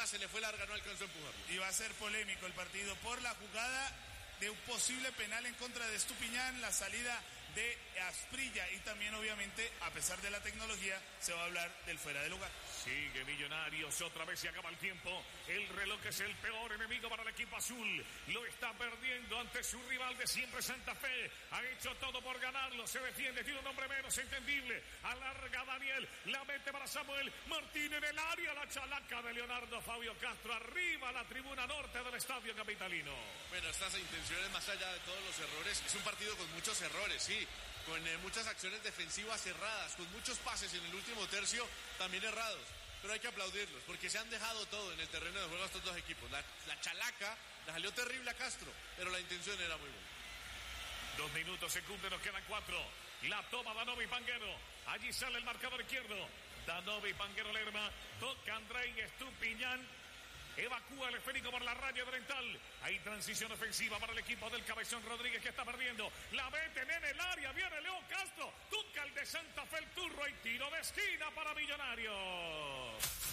se le fue larga, no alcanzó a empujarlo. Y va a ser polémico el partido por la jugada de un posible penal en contra de Estupiñán, la salida de Asprilla y también obviamente, a pesar de la tecnología, se va a hablar del fuera de lugar. Sigue Millonarios, otra vez se acaba el tiempo. El reloj es el peor enemigo para el equipo azul. Lo está perdiendo ante su rival de siempre, Santa Fe. Ha hecho todo por ganarlo, se defiende, tiene un hombre menos entendible. Alarga Daniel, la mete para Samuel Martín en el área, la chalaca de Leonardo Fabio Castro, arriba a la tribuna norte del estadio capitalino. Bueno, estas intenciones, más allá de todos los errores, es un partido con muchos errores, sí, con muchas acciones defensivas erradas, con muchos pases en el último tercio también errados, pero hay que aplaudirlos porque se han dejado todo en el terreno de juego estos dos equipos. La chalaca la salió terrible a Castro, pero la intención era muy buena. 2 minutos se cumplen, nos quedan 4. La toma Danovi Panguero. Allí sale el marcador izquierdo. Danovi Panguero Lerma. Toca Andrei Estupiñán. Evacúa el esférico por la raya oriental. Hay transición ofensiva para el equipo del Cabezón Rodríguez que está perdiendo. La meten en el área. Viene Leo Castro. Toca el de Santa Fe el turro y tiro de esquina para Millonarios.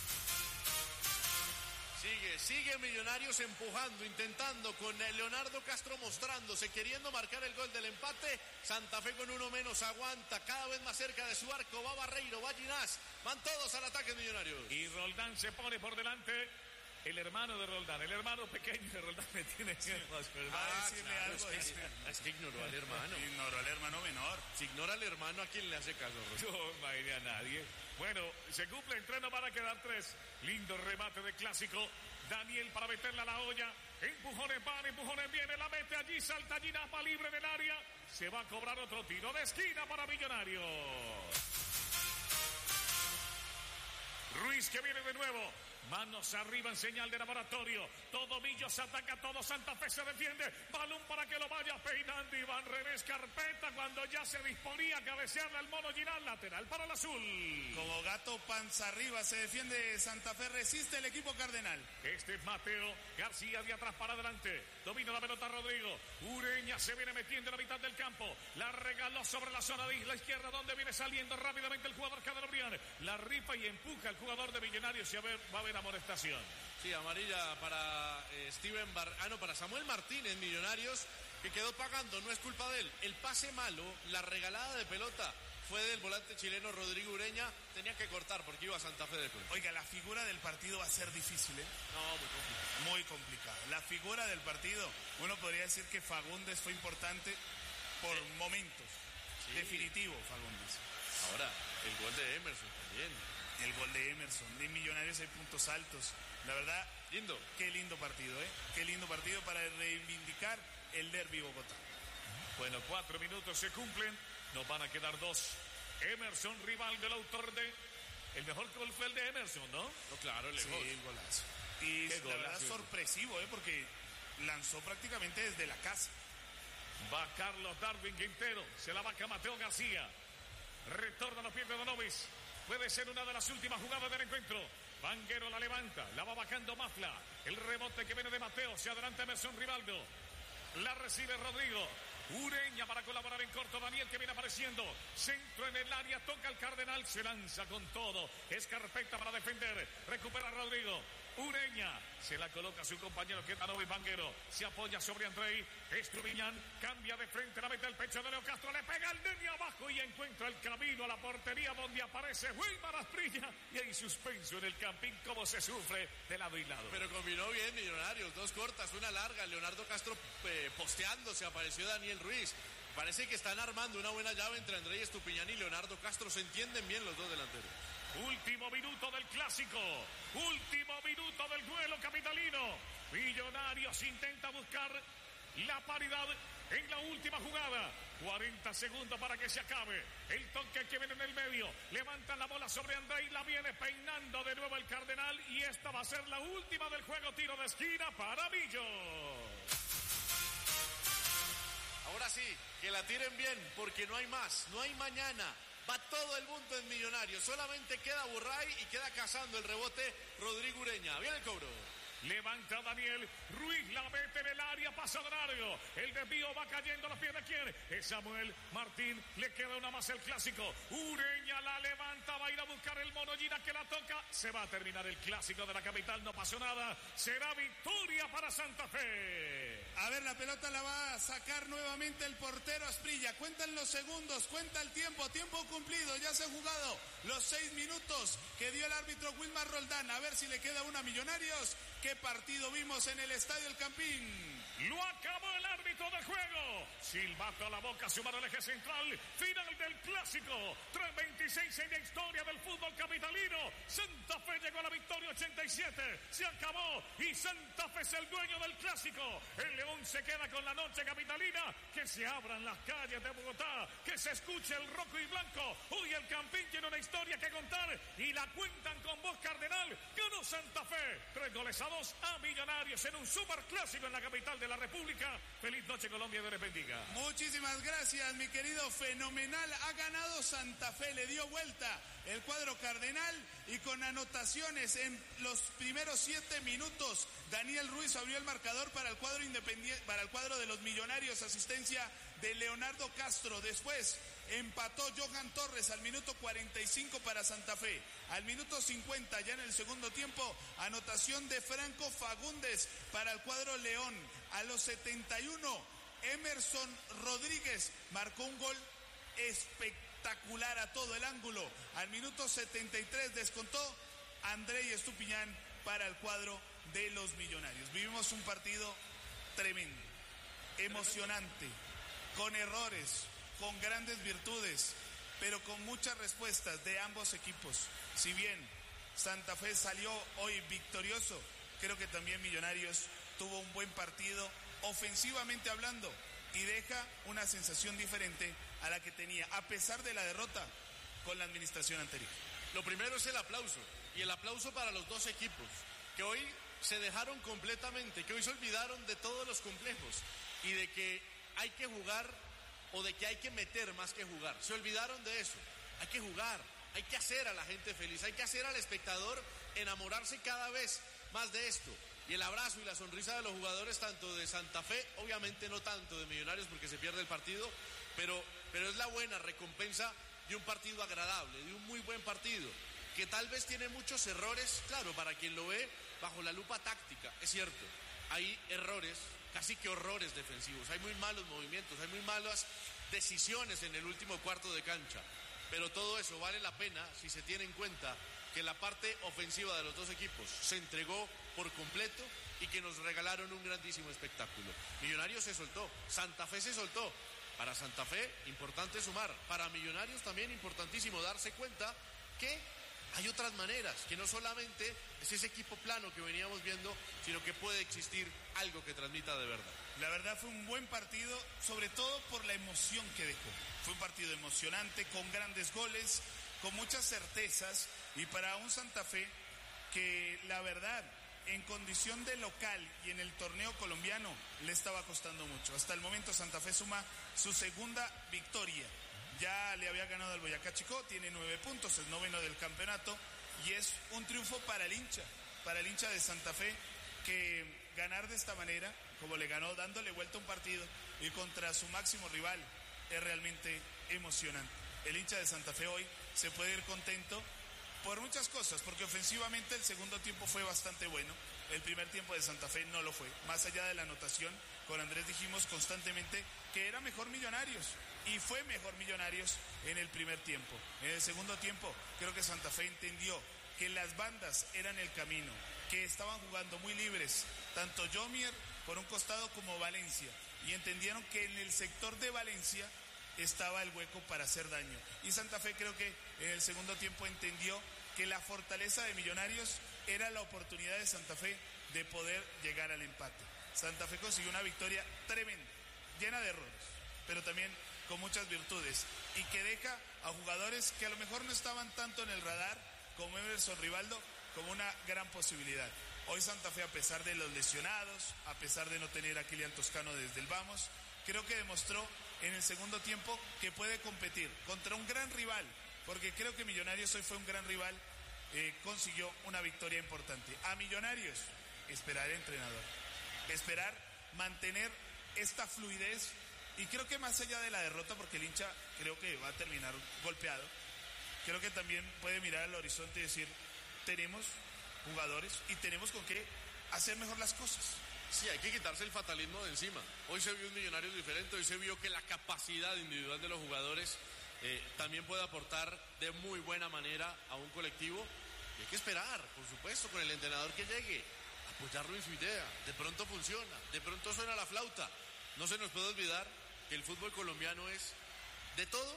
Sigue Millonarios empujando, intentando, con Leonardo Castro mostrándose, queriendo marcar el gol del empate. Santa Fe con uno menos aguanta, cada vez más cerca de su arco. Va Barreiro, va Ginás, van todos al ataque Millonarios. Y Roldán se pone por delante. El hermano de Roldán, el hermano pequeño de Roldán me tiene que decirle algo. Es que ignoró al hermano. Ignoró al hermano menor. Si ignora al hermano, ¿a quién le hace caso? No imagine a nadie. Bueno, se cumple el 3, no van a quedar 3. Lindo remate de clásico. Daniel para meterla a la olla. Empujones van, empujones viene, la mete allí, salta Ginapa libre del área. Se va a cobrar otro tiro de esquina para Millonarios. Ruiz que viene de nuevo. Manos arriba en señal de laboratorio. Todo Millos ataca, todo Santa Fe se defiende. Balón para que lo vaya peinando Iván René Carpeta cuando ya se disponía a cabecearle al mono Girán. Lateral para el azul. Como gato panza arriba se defiende Santa Fe. Resiste el equipo cardenal. Este es Mateo García de atrás para adelante. Domina la pelota Rodrigo. Ureña se viene metiendo en la mitad del campo. La regaló sobre la zona de isla izquierda donde viene saliendo rápidamente el jugador Cadrobrián. La rifa y empuja el jugador de Millonarios y va a haber amonestación. Sí, amarilla para para Samuel Martínez, Millonarios, que quedó pagando, no es culpa de él. El pase malo, la regalada de pelota fue del volante chileno Rodrigo Ureña, tenía que cortar porque iba a Santa Fe después. Oiga, la figura del partido va a ser difícil, ¿eh? No, muy complicado. Muy complicado. La figura del partido, uno podría decir que Fagundes fue importante por momentos. Sí. Definitivo, Fagundes. Ahora, el gol de Emerson también. El gol de Emerson, de Millonarios hay puntos altos. La verdad, lindo. Qué lindo partido, ¿eh? Qué lindo partido para reivindicar el derbi Bogotá. Bueno, 4 minutos se cumplen, nos van a quedar 2. Emerson, rival del autor de... El mejor gol fue el de Emerson, ¿no? No, claro, el gol. Sí, el golazo. Y la golazo, verdad sorpresivo, ¿eh? Porque lanzó prácticamente desde la casa. Va Carlos Darwin Quintero, se la vaca Mateo García. Retorna a los pies de Donovis. Puede ser una de las últimas jugadas del encuentro. Vanguero la levanta, la va bajando Mafla. El rebote que viene de Mateo, se adelanta Emerson Rivaldo. La recibe Rodrigo. Ureña para colaborar en corto. Daniel que viene apareciendo. Centro en el área, toca el Cardenal, se lanza con todo. Es Carpeta para defender. Recupera Rodrigo. Ureña se la coloca a su compañero que es Danovi Vanguero. Se apoya sobre Andrei. Estupiñán cambia de frente, la mete al pecho de Leo Castro. Le pega el nene abajo y encuentra el camino a la portería donde aparece Wilmar Asprilla. Y hay suspenso en el campín. Como se sufre de lado y lado. Pero combinó bien Millonarios. 2 cortas, una larga. Leonardo Castro posteándose. Apareció Daniel Ruiz. Parece que están armando una buena llave entre Andrei Estupiñán y Leonardo Castro. Se entienden bien los dos delanteros. Último minuto del clásico. Último minuto del duelo capitalino. Millonarios intenta buscar la paridad en la última jugada. 40 segundos para que se acabe. El toque que viene en el medio. Levantan la bola sobre Andrei. La viene peinando de nuevo el Cardenal. Y esta va a ser la última del juego. Tiro de esquina para Millos. Ahora sí, que la tiren bien, porque no hay más, no hay mañana. Va todo el mundo en Millonarios. Solamente queda Burray y queda cazando el rebote Rodrigo Ureña. Viene el cobro. Levanta Daniel Ruiz, la mete en el área, pasa Horario. El desvío va cayendo a los pies de quién. Es Samuel Martín. Le queda una más el clásico. Ureña la levanta, va a ir a buscar el Mono Gina que la toca. Se va a terminar el clásico de la capital, no pasó nada. Será victoria para Santa Fe. A ver, la pelota la va a sacar nuevamente el portero Asprilla. Cuentan los segundos, cuenta el tiempo cumplido. Ya se han jugado los 6 minutos que dio el árbitro Wilmar Roldán. A ver si le queda una a Millonarios. ¿Qué partido vimos en el Estadio El Campín? Lo acabó el árbitro del juego. Silbato a la boca, sumado al eje central. Final del clásico. 3:26 en la historia del fútbol capitalino. Santa Fe llegó a la victoria 87. Se acabó y Santa Fe es el dueño del clásico. El León se queda con la noche capitalina. Que se abran las calles de Bogotá. Que se escuche el rojo y blanco. Hoy el Campín tiene una historia que contar y la cuentan con voz cardenal. Ganó Santa Fe. 3-2 a Millonarios en un superclásico en la capital de la República. Feliz noche, Colombia, Dios les bendiga. Muchísimas gracias, mi querido. Fenomenal. Ha ganado Santa Fe, le dio vuelta el cuadro cardenal y con anotaciones en los primeros 7 minutos. Daniel Ruiz abrió el marcador para el cuadro independiente, para el cuadro de los Millonarios, asistencia de Leonardo Castro. Después empató Johan Torres al minuto 45 para Santa Fe. Al minuto 50, ya en el segundo tiempo, anotación de Franco Fagundes para el cuadro León. A los 71, Emerson Rodríguez marcó un gol espectacular a todo el ángulo. Al minuto 73 descontó Andrei Estupiñán para el cuadro de los Millonarios. Vivimos un partido tremendo, emocionante, con errores, con grandes virtudes, pero con muchas respuestas de ambos equipos. Si bien Santa Fe salió hoy victorioso, creo que también Millonarios tuvo un buen partido ofensivamente hablando y deja una sensación diferente a la que tenía a pesar de la derrota con la administración anterior. Lo primero es el aplauso, y el aplauso para los dos equipos que hoy se dejaron completamente, que hoy se olvidaron de todos los complejos y de que hay que jugar o de que hay que meter más que jugar. Se olvidaron de eso. Hay que jugar, hay que hacer a la gente feliz, hay que hacer al espectador enamorarse cada vez más de esto. Y el abrazo y la sonrisa de los jugadores, tanto de Santa Fe, obviamente no tanto de Millonarios porque se pierde el partido, pero es la buena recompensa de un partido agradable, de un muy buen partido, que tal vez tiene muchos errores, claro, para quien lo ve bajo la lupa táctica, es cierto, hay errores, casi que horrores defensivos, hay muy malos movimientos, hay muy malas decisiones en el último cuarto de cancha, pero todo eso vale la pena si se tiene en cuenta que la parte ofensiva de los dos equipos se entregó por completo y que nos regalaron un grandísimo espectáculo. Millonarios se soltó, Santa Fe se soltó. Para Santa Fe, importante sumar. Para Millonarios también importantísimo darse cuenta que hay otras maneras, que no solamente es ese equipo plano que veníamos viendo, sino que puede existir algo que transmita de verdad. La verdad fue un buen partido, sobre todo por la emoción que dejó. Fue un partido emocionante, con grandes goles, con muchas certezas, y para un Santa Fe que la verdad en condición de local y en el torneo colombiano le estaba costando mucho. Hasta el momento Santa Fe suma su segunda victoria. Ya le había ganado al Boyacá Chicó, tiene 9 puntos, es noveno del campeonato, y es un triunfo para el hincha de Santa Fe, que ganar de esta manera, como le ganó, dándole vuelta a un partido y contra su máximo rival, es realmente emocionante. El hincha de Santa Fe hoy se puede ir contento por muchas cosas, porque ofensivamente el segundo tiempo fue bastante bueno, el primer tiempo de Santa Fe no lo fue. Más allá de la anotación, con Andrés dijimos constantemente que era mejor Millonarios, y fue mejor Millonarios en el primer tiempo. En el segundo tiempo creo que Santa Fe entendió que las bandas eran el camino, que estaban jugando muy libres, tanto Yomier por un costado como Valencia, y entendieron que en el sector de Valencia estaba el hueco para hacer daño. Y Santa Fe creo que en el segundo tiempo entendió que la fortaleza de Millonarios era la oportunidad de Santa Fe de poder llegar al empate. Santa Fe consiguió una victoria tremenda, llena de errores, pero también con muchas virtudes, y que deja a jugadores que a lo mejor no estaban tanto en el radar, como Emerson Rivaldo, como una gran posibilidad. Hoy Santa Fe, a pesar de los lesionados, a pesar de no tener a Kylian Toscano desde el vamos, creo que demostró en el segundo tiempo que puede competir contra un gran rival, porque creo que Millonarios hoy fue un gran rival, consiguió una victoria importante. A Millonarios esperar el entrenador, esperar mantener esta fluidez, y creo que más allá de la derrota, porque el hincha creo que va a terminar golpeado, creo que también puede mirar al horizonte y decir, tenemos jugadores y tenemos con qué hacer mejor las cosas. Sí, hay que quitarse el fatalismo de encima. Hoy se vio un Millonarios diferente, hoy se vio que la capacidad individual de los jugadores también puede aportar de muy buena manera a un colectivo, y hay que esperar, por supuesto, con el entrenador que llegue, apoyarlo en su idea. De pronto funciona, de pronto suena la flauta. No se nos puede olvidar que el fútbol colombiano es de todo,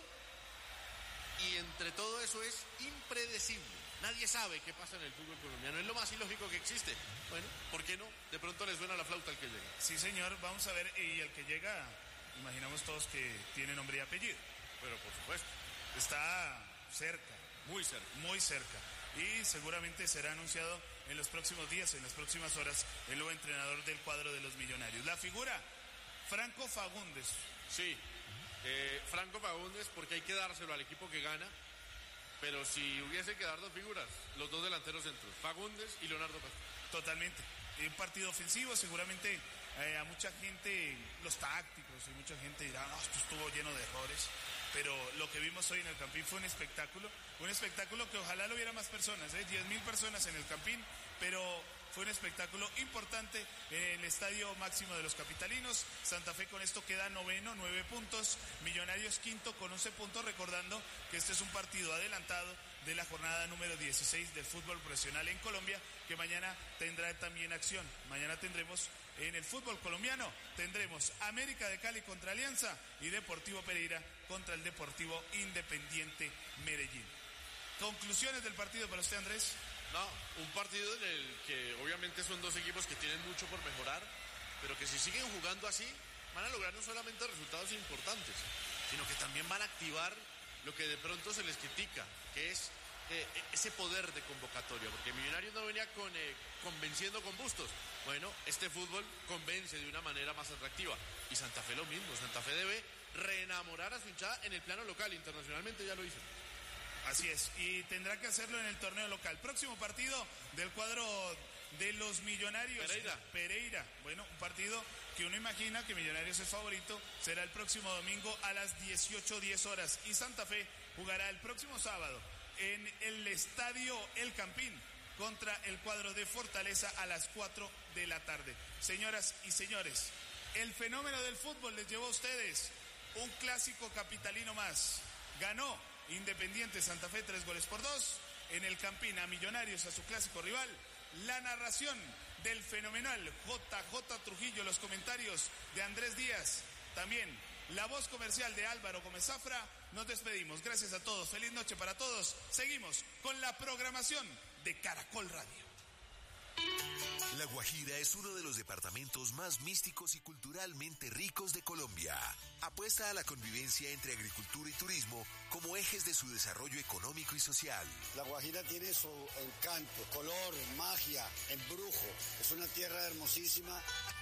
y entre todo eso es impredecible. Nadie sabe qué pasa en el fútbol colombiano, es lo más ilógico que existe. Bueno, ¿por qué no? De pronto le suena la flauta al que llega. Sí, señor, vamos a ver, y el que llega, imaginamos todos que tiene nombre y apellido. Pero por supuesto. Está cerca. Muy cerca. Muy cerca. Y seguramente será anunciado en los próximos días, en las próximas horas, el nuevo entrenador del cuadro de los Millonarios. La figura, Franco Fagundes. Sí, Franco Fagundes, porque hay que dárselo al equipo que gana, pero si hubiese que dar dos figuras, los dos delanteros centros, Fagundes y Leonardo Castro. Totalmente. Un partido ofensivo, seguramente a mucha gente, los tácticos, y mucha gente dirá, no, esto estuvo lleno de errores, pero lo que vimos hoy en el Campín fue un espectáculo que ojalá lo viera más personas, 10.000 personas en el Campín, pero fue un espectáculo importante en el estadio máximo de los capitalinos. Santa Fe con esto queda noveno, 9 puntos, Millonarios quinto con 11 puntos, recordando que este es un partido adelantado de la jornada número 16 del fútbol profesional en Colombia, que mañana tendrá también acción. Mañana tendremos en el fútbol colombiano, tendremos América de Cali contra Alianza y Deportivo Pereira contra el Deportivo Independiente Medellín. ¿Conclusiones del partido para usted, Andrés? No, un partido en el que obviamente son dos equipos que tienen mucho por mejorar, pero que si siguen jugando así, van a lograr no solamente resultados importantes, sino que también van a activar lo que de pronto se les critica, que es ese poder de convocatoria, porque Millonarios no venía convenciendo con Bustos. Bueno, este fútbol convence de una manera más atractiva, y Santa Fe lo mismo. Santa Fe debe reenamorar a su hinchada en el plano local, internacionalmente ya lo hizo. Así es, y tendrá que hacerlo en el torneo local. Próximo partido del cuadro de los Millonarios. Pereira. Bueno, un partido que uno imagina que Millonarios es favorito. Será el próximo domingo a las 18:10 horas. Y Santa Fe jugará el próximo sábado en el estadio El Campín contra el cuadro de Fortaleza a las 4 de la tarde. Señoras y señores, el fenómeno del fútbol les llevó a ustedes un clásico capitalino más. Ganó Independiente Santa Fe 3-2 en el Campín a Millonarios, a su clásico rival. La narración del fenomenal JJ Trujillo, los comentarios de Andrés Díaz, también la voz comercial de Álvaro Gómez Zafra. Nos despedimos, gracias a todos, feliz noche para todos. Seguimos con la programación de Caracol Radio. La Guajira es uno de los departamentos más místicos y culturalmente ricos de Colombia. Apuesta a la convivencia entre agricultura y turismo como ejes de su desarrollo económico y social. La Guajira tiene su encanto, color, magia, embrujo. Es una tierra hermosísima.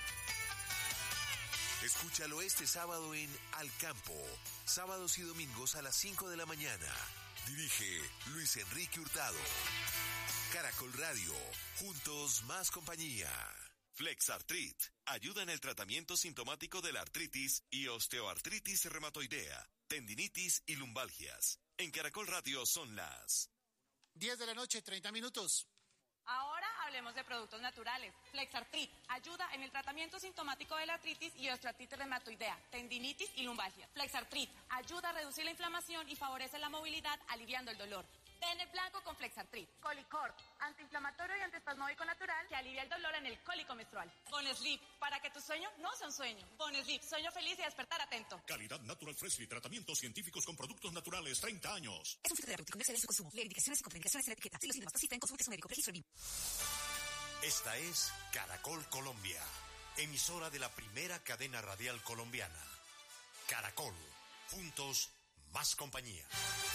Escúchalo este sábado en Al Campo, sábados y domingos a las 5 de la mañana. Dirige Luis Enrique Hurtado. Caracol Radio, juntos más compañía. Flexartrit, ayuda en el tratamiento sintomático de la artritis y osteoartritis reumatoidea, tendinitis y lumbalgias. En Caracol Radio son las 10 de la noche, 30 minutos. Ahora hablemos de productos naturales. Flexartrit ayuda en el tratamiento sintomático de la artritis y osteoartritis reumatoidea, tendinitis y lumbalgia. Flexartrit ayuda a reducir la inflamación y favorece la movilidad, aliviando el dolor. Pene blanco con Flexartrit. Colicort, antiinflamatorio y antiespasmódico natural que alivia el dolor en el cólico menstrual. Bonesleep, para que tu sueño no sea un sueño. Bonesleep, sueño feliz y despertar atento. Calidad Natural Freshly, tratamientos científicos con productos naturales, 30 años. Es un filtro terapéutico, no excede su consumo. Lee indicaciones y contraindicaciones en la etiqueta. Si los síntomas persisten, consulte a su médico. Registro BIM. Esta es Caracol Colombia, emisora de la primera cadena radial colombiana. Caracol, juntos más compañía.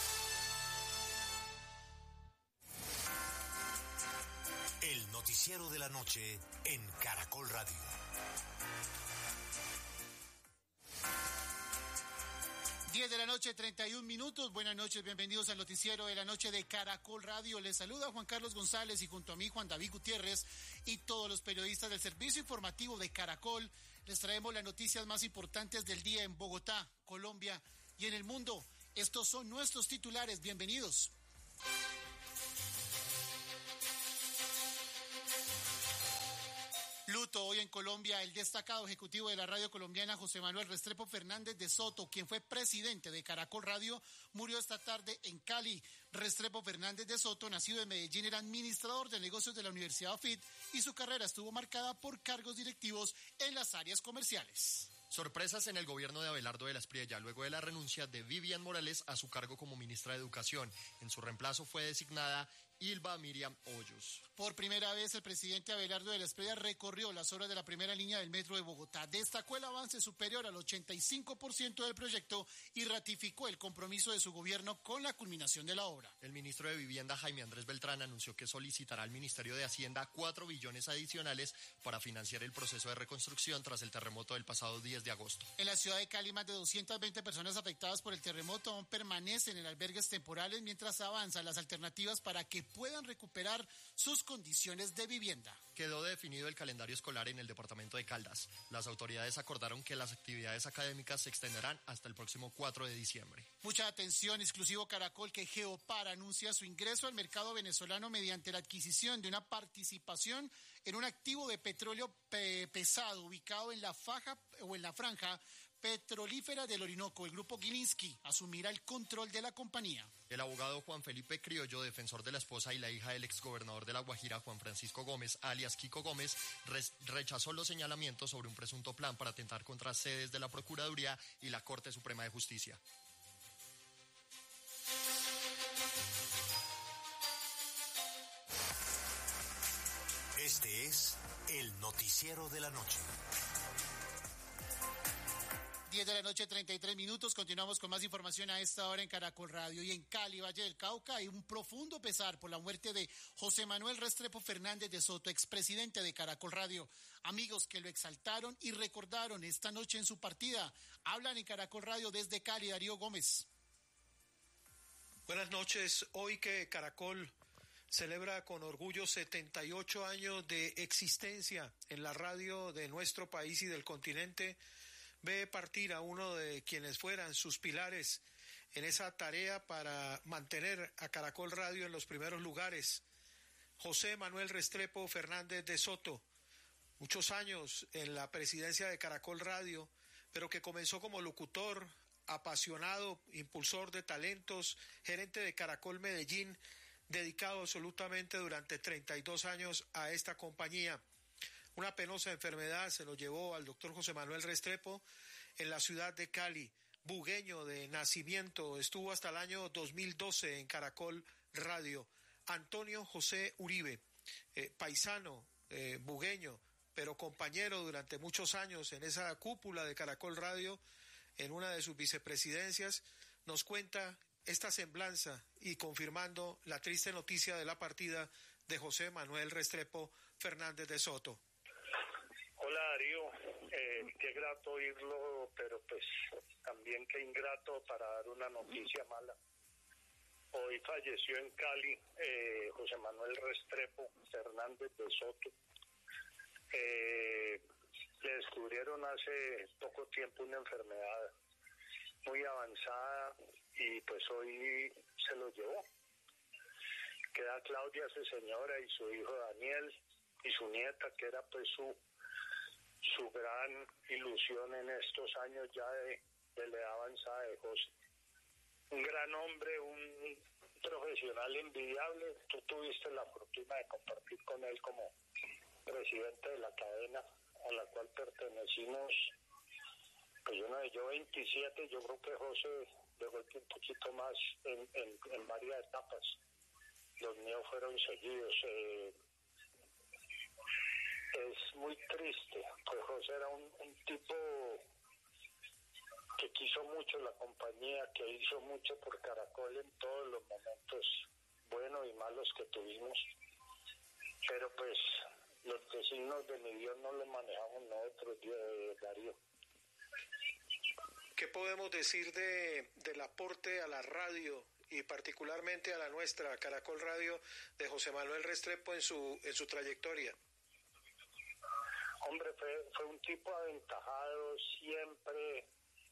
El noticiero de la noche en Caracol Radio. 10 de la noche, 31 minutos. Buenas noches, bienvenidos al noticiero de la noche de Caracol Radio. Les saluda Juan Carlos González y junto a mí Juan David Gutiérrez y todos los periodistas del servicio informativo de Caracol. Les traemos las noticias más importantes del día en Bogotá, Colombia y en el mundo. Estos son nuestros titulares. Bienvenidos. Luto hoy en Colombia. El destacado ejecutivo de la radio colombiana, José Manuel Restrepo Fernández de Soto, quien fue presidente de Caracol Radio, murió esta tarde en Cali. Restrepo Fernández de Soto, nacido en Medellín, era administrador de negocios de la Universidad OFIT y su carrera estuvo marcada por cargos directivos en las áreas comerciales. Sorpresas en el gobierno de Abelardo de la Espriella luego de la renuncia de Vivian Morales a su cargo como ministra de Educación. En su reemplazo fue designada Ilva Miriam Hoyos. Por primera vez, el presidente Abelardo de la Espriella recorrió las obras de la primera línea del metro de Bogotá. Destacó el avance superior al 85% del proyecto y ratificó el compromiso de su gobierno con la culminación de la obra. El ministro de Vivienda, Jaime Andrés Beltrán, anunció que solicitará al Ministerio de Hacienda 4 billones adicionales para financiar el proceso de reconstrucción tras el terremoto del pasado 10 de agosto. En la ciudad de Cali, más de 220 personas afectadas por el terremoto aún permanecen en albergues temporales mientras avanzan las alternativas para que puedan recuperar sus condiciones de vivienda. Quedó definido el calendario escolar en el departamento de Caldas. Las autoridades acordaron que las actividades académicas se extenderán hasta el próximo 4 de diciembre. Mucha atención, exclusivo Caracol, que Geopar anuncia su ingreso al mercado venezolano mediante la adquisición de una participación en un activo de petróleo pesado ubicado en la franja petrolífera del Orinoco. El grupo Gilinski asumirá el control de la compañía. El abogado Juan Felipe Criollo, defensor de la esposa y la hija del exgobernador de La Guajira, Juan Francisco Gómez, alias Kiko Gómez, rechazó los señalamientos sobre un presunto plan para atentar contra sedes de la Procuraduría y la Corte Suprema de Justicia. Este es el noticiero de la noche. 10 de la noche, 33 minutos. Continuamos con más información a esta hora en Caracol Radio. Y en Cali, Valle del Cauca, hay un profundo pesar por la muerte de José Manuel Restrepo Fernández de Soto, expresidente de Caracol Radio. Amigos que lo exaltaron y recordaron esta noche en su partida. Hablan en Caracol Radio desde Cali, Darío Gómez. Buenas noches. Hoy que Caracol celebra con orgullo 78 años de existencia en la radio de nuestro país y del continente, ve partir a uno de quienes fueran sus pilares en esa tarea para mantener a Caracol Radio en los primeros lugares. José Manuel Restrepo Fernández de Soto, muchos años en la presidencia de Caracol Radio, pero que comenzó como locutor, apasionado, impulsor de talentos, gerente de Caracol Medellín, dedicado absolutamente durante 32 años a esta compañía. Una penosa enfermedad se lo llevó al doctor José Manuel Restrepo en la ciudad de Cali, bugueño de nacimiento, estuvo hasta el año 2012 en Caracol Radio. Antonio José Uribe, paisano, bugueño, pero compañero durante muchos años en esa cúpula de Caracol Radio, en una de sus vicepresidencias, nos cuenta esta semblanza y confirmando la triste noticia de la partida de José Manuel Restrepo Fernández de Soto. Hola Darío, qué grato oírlo, pero pues también qué ingrato para dar una noticia mala. Hoy falleció en Cali José Manuel Restrepo Fernández de Soto. Le descubrieron hace poco tiempo una enfermedad muy avanzada y pues hoy se lo llevó. Queda Claudia, su señora, y su hijo Daniel y su nieta, que era pues su gran ilusión en estos años ya de la edad avanzada de José. Un gran hombre, un profesional envidiable. Tú tuviste la fortuna de compartir con él como presidente de la cadena a la cual pertenecimos, pues yo 27, yo creo que José de golpe un poquito más en varias etapas. Los míos fueron seguidos. Es muy triste, pues José era un tipo que quiso mucho la compañía, que hizo mucho por Caracol en todos los momentos buenos y malos que tuvimos, pero pues los designios de mi Dios no los manejamos nosotros, Darío. ¿Qué podemos decir del aporte a la radio y particularmente a la nuestra, Caracol Radio, de José Manuel Restrepo en su trayectoria? Hombre, fue un tipo aventajado, siempre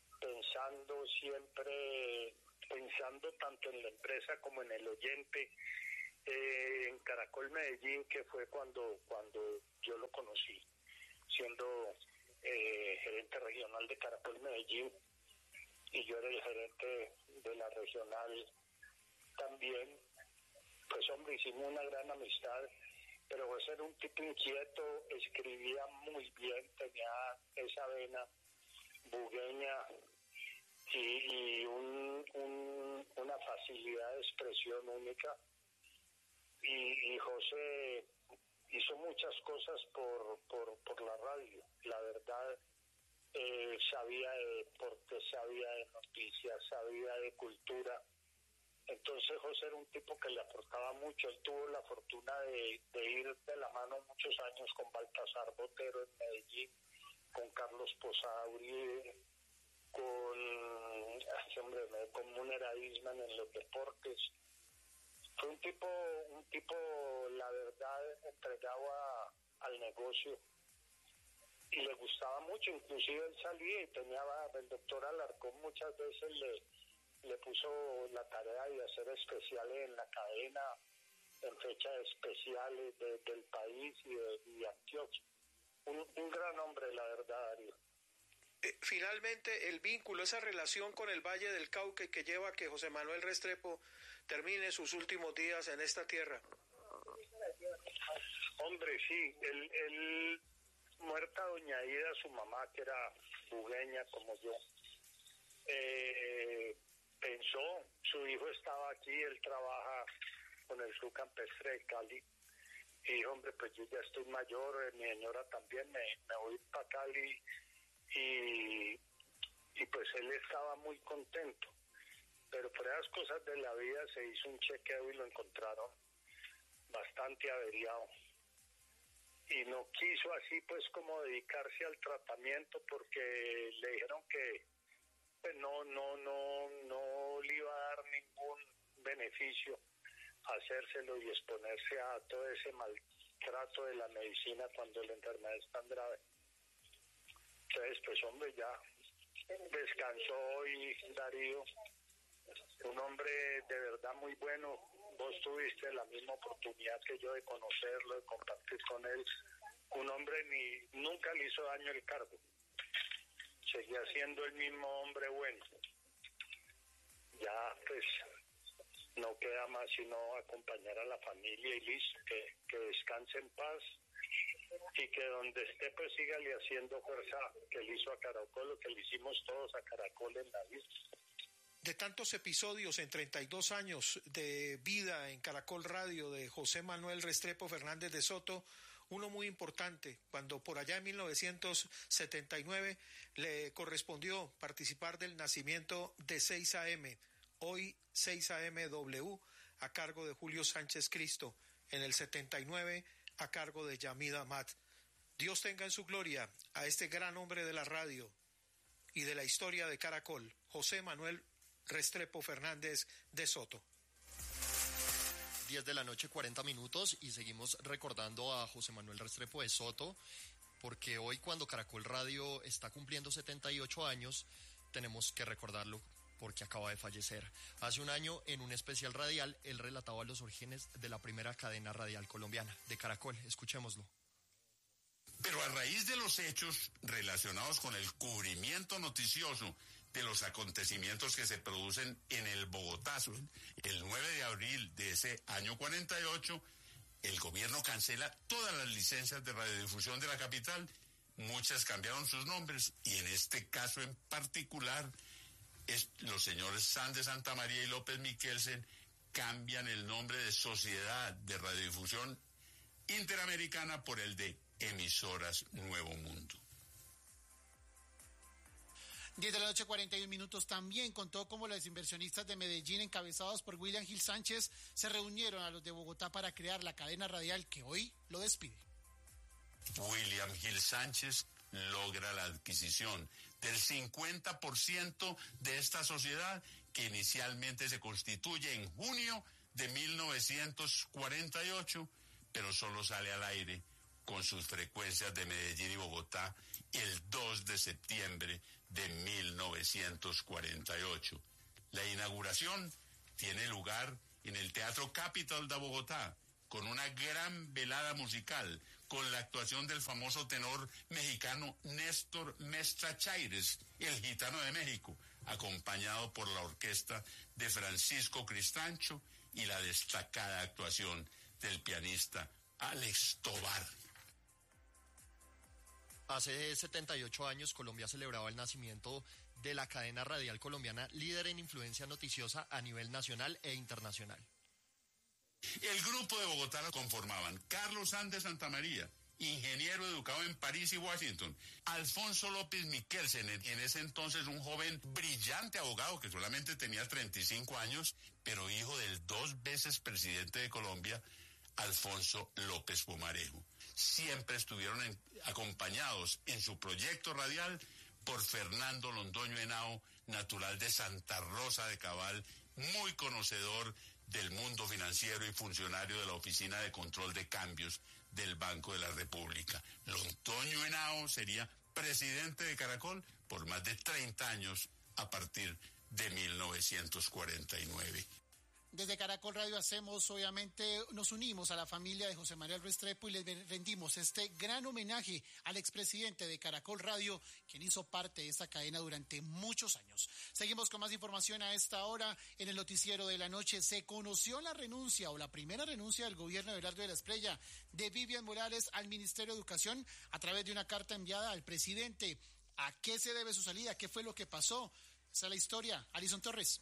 pensando tanto en la empresa como en el oyente. En Caracol Medellín, que fue cuando yo lo conocí, siendo gerente regional de Caracol Medellín, y yo era el gerente de la regional también. Pues hombre, hicimos una gran amistad, pero José era un tipo inquieto, escribía muy bien, tenía esa vena bugueña y una facilidad de expresión única. Y José hizo muchas cosas por la radio, la verdad. Sabía de deportes, sabía de noticias, sabía de cultura. Entonces José era un tipo que le aportaba mucho. Él tuvo la fortuna de ir de la mano muchos años con Baltasar Botero en Medellín, con Carlos Posada Uribe, con Múner Aisman en los deportes. Fue un tipo, la verdad, entregado al negocio, y le gustaba mucho. Inclusive él salía y el doctor Alarcón muchas veces le puso la tarea de hacer especiales en la cadena, en fechas especiales del país y de Antioquia. Un gran hombre, la verdad, Darío. Finalmente, el vínculo, esa relación con el Valle del Cauca que lleva a que José Manuel Restrepo termine sus últimos días en esta tierra. Hombre, sí, él muerta doña Ida, su mamá, que era bugueña como yo, pensó, su hijo estaba aquí, él trabaja con el Club Campestre de Cali, y dijo, hombre, pues yo ya estoy mayor, mi señora también, me voy para Cali, y pues él estaba muy contento, pero por esas cosas de la vida se hizo un chequeo y lo encontraron bastante averiado, y no quiso así pues como dedicarse al tratamiento, porque le dijeron que pues no le iba a dar ningún beneficio hacérselo y exponerse a todo ese maltrato de la medicina cuando la enfermedad es tan grave. Entonces, pues hombre, ya descansó hoy Darío, un hombre de verdad muy bueno. Vos tuviste la misma oportunidad que yo de conocerlo, de compartir con él. Un hombre nunca le hizo daño el cargo. Seguía siendo el mismo hombre bueno. Ya pues no queda más sino acompañar a la familia y listo, que descanse en paz, y que donde esté pues sígale haciendo fuerza que le hizo a Caracol, lo que le hicimos todos a Caracol en la vida. De tantos episodios en 32 años de vida en Caracol Radio de José Manuel Restrepo Fernández de Soto, uno muy importante, cuando por allá en 1979 le correspondió participar del nacimiento de 6 AM, hoy 6 AM W, a cargo de Julio Sánchez Cristo, en el 79 a cargo de Yamid Amad. Dios tenga en su gloria a este gran hombre de la radio y de la historia de Caracol, José Manuel Restrepo Fernández de Soto. 10 de la noche, 40 minutos, y seguimos recordando a José Manuel Restrepo de Soto, porque hoy, cuando Caracol Radio está cumpliendo 78 años, tenemos que recordarlo porque acaba de fallecer. Hace un año, en un especial radial, él relataba los orígenes de la primera cadena radial colombiana, de Caracol. Escuchémoslo. Pero a raíz de los hechos relacionados con el cubrimiento noticioso de los acontecimientos que se producen en el Bogotazo, el 9 de abril de ese año 48, el gobierno cancela todas las licencias de radiodifusión de la capital. Muchas cambiaron sus nombres, y en este caso en particular, los señores Sanz de Santa María y López Miquelsen cambian el nombre de Sociedad de Radiodifusión Interamericana por el de Emisoras Nuevo Mundo. 10 de la noche, 41 minutos. También contó cómo los inversionistas de Medellín, encabezados por William Gil Sánchez, se reunieron a los de Bogotá para crear la cadena radial que hoy lo despide. William Gil Sánchez logra la adquisición del 50% de esta sociedad que inicialmente se constituye en junio de 1948, pero solo sale al aire con sus frecuencias de Medellín y Bogotá el 2 de septiembre de 1948. La inauguración tiene lugar en el Teatro Capitol de Bogotá, con una gran velada musical, con la actuación del famoso tenor mexicano Néstor Mestra Chaires, el gitano de México, acompañado por la orquesta de Francisco Cristancho y la destacada actuación del pianista Alex Tovar. Hace 78 años Colombia celebraba el nacimiento de la cadena radial colombiana líder en influencia noticiosa a nivel nacional e internacional. El grupo de Bogotá lo conformaban Carlos Sánchez Santamaría, ingeniero educado en París y Washington, Alfonso López Miquelsen, en ese entonces un joven brillante abogado que solamente tenía 35 años, pero hijo del 2 veces presidente de Colombia, Alfonso López Pumarejo. Siempre estuvieron acompañados en su proyecto radial por Fernando Londoño Henao, natural de Santa Rosa de Cabal, muy conocedor del mundo financiero y funcionario de la Oficina de Control de Cambios del Banco de la República. Londoño Henao sería presidente de Caracol por más de 30 años a partir de 1949. Desde Caracol Radio nos unimos a la familia de José Manuel Restrepo y le rendimos este gran homenaje al expresidente de Caracol Radio, quien hizo parte de esta cadena durante muchos años. Seguimos con más información a esta hora en el noticiero de la noche. Se conoció la renuncia o la primera renuncia del gobierno de Abelardo de la Espriella de Vivian Morales al Ministerio de Educación a través de una carta enviada al presidente. ¿A qué se debe su salida? ¿Qué fue lo que pasó? Esa es la historia. Alison Torres.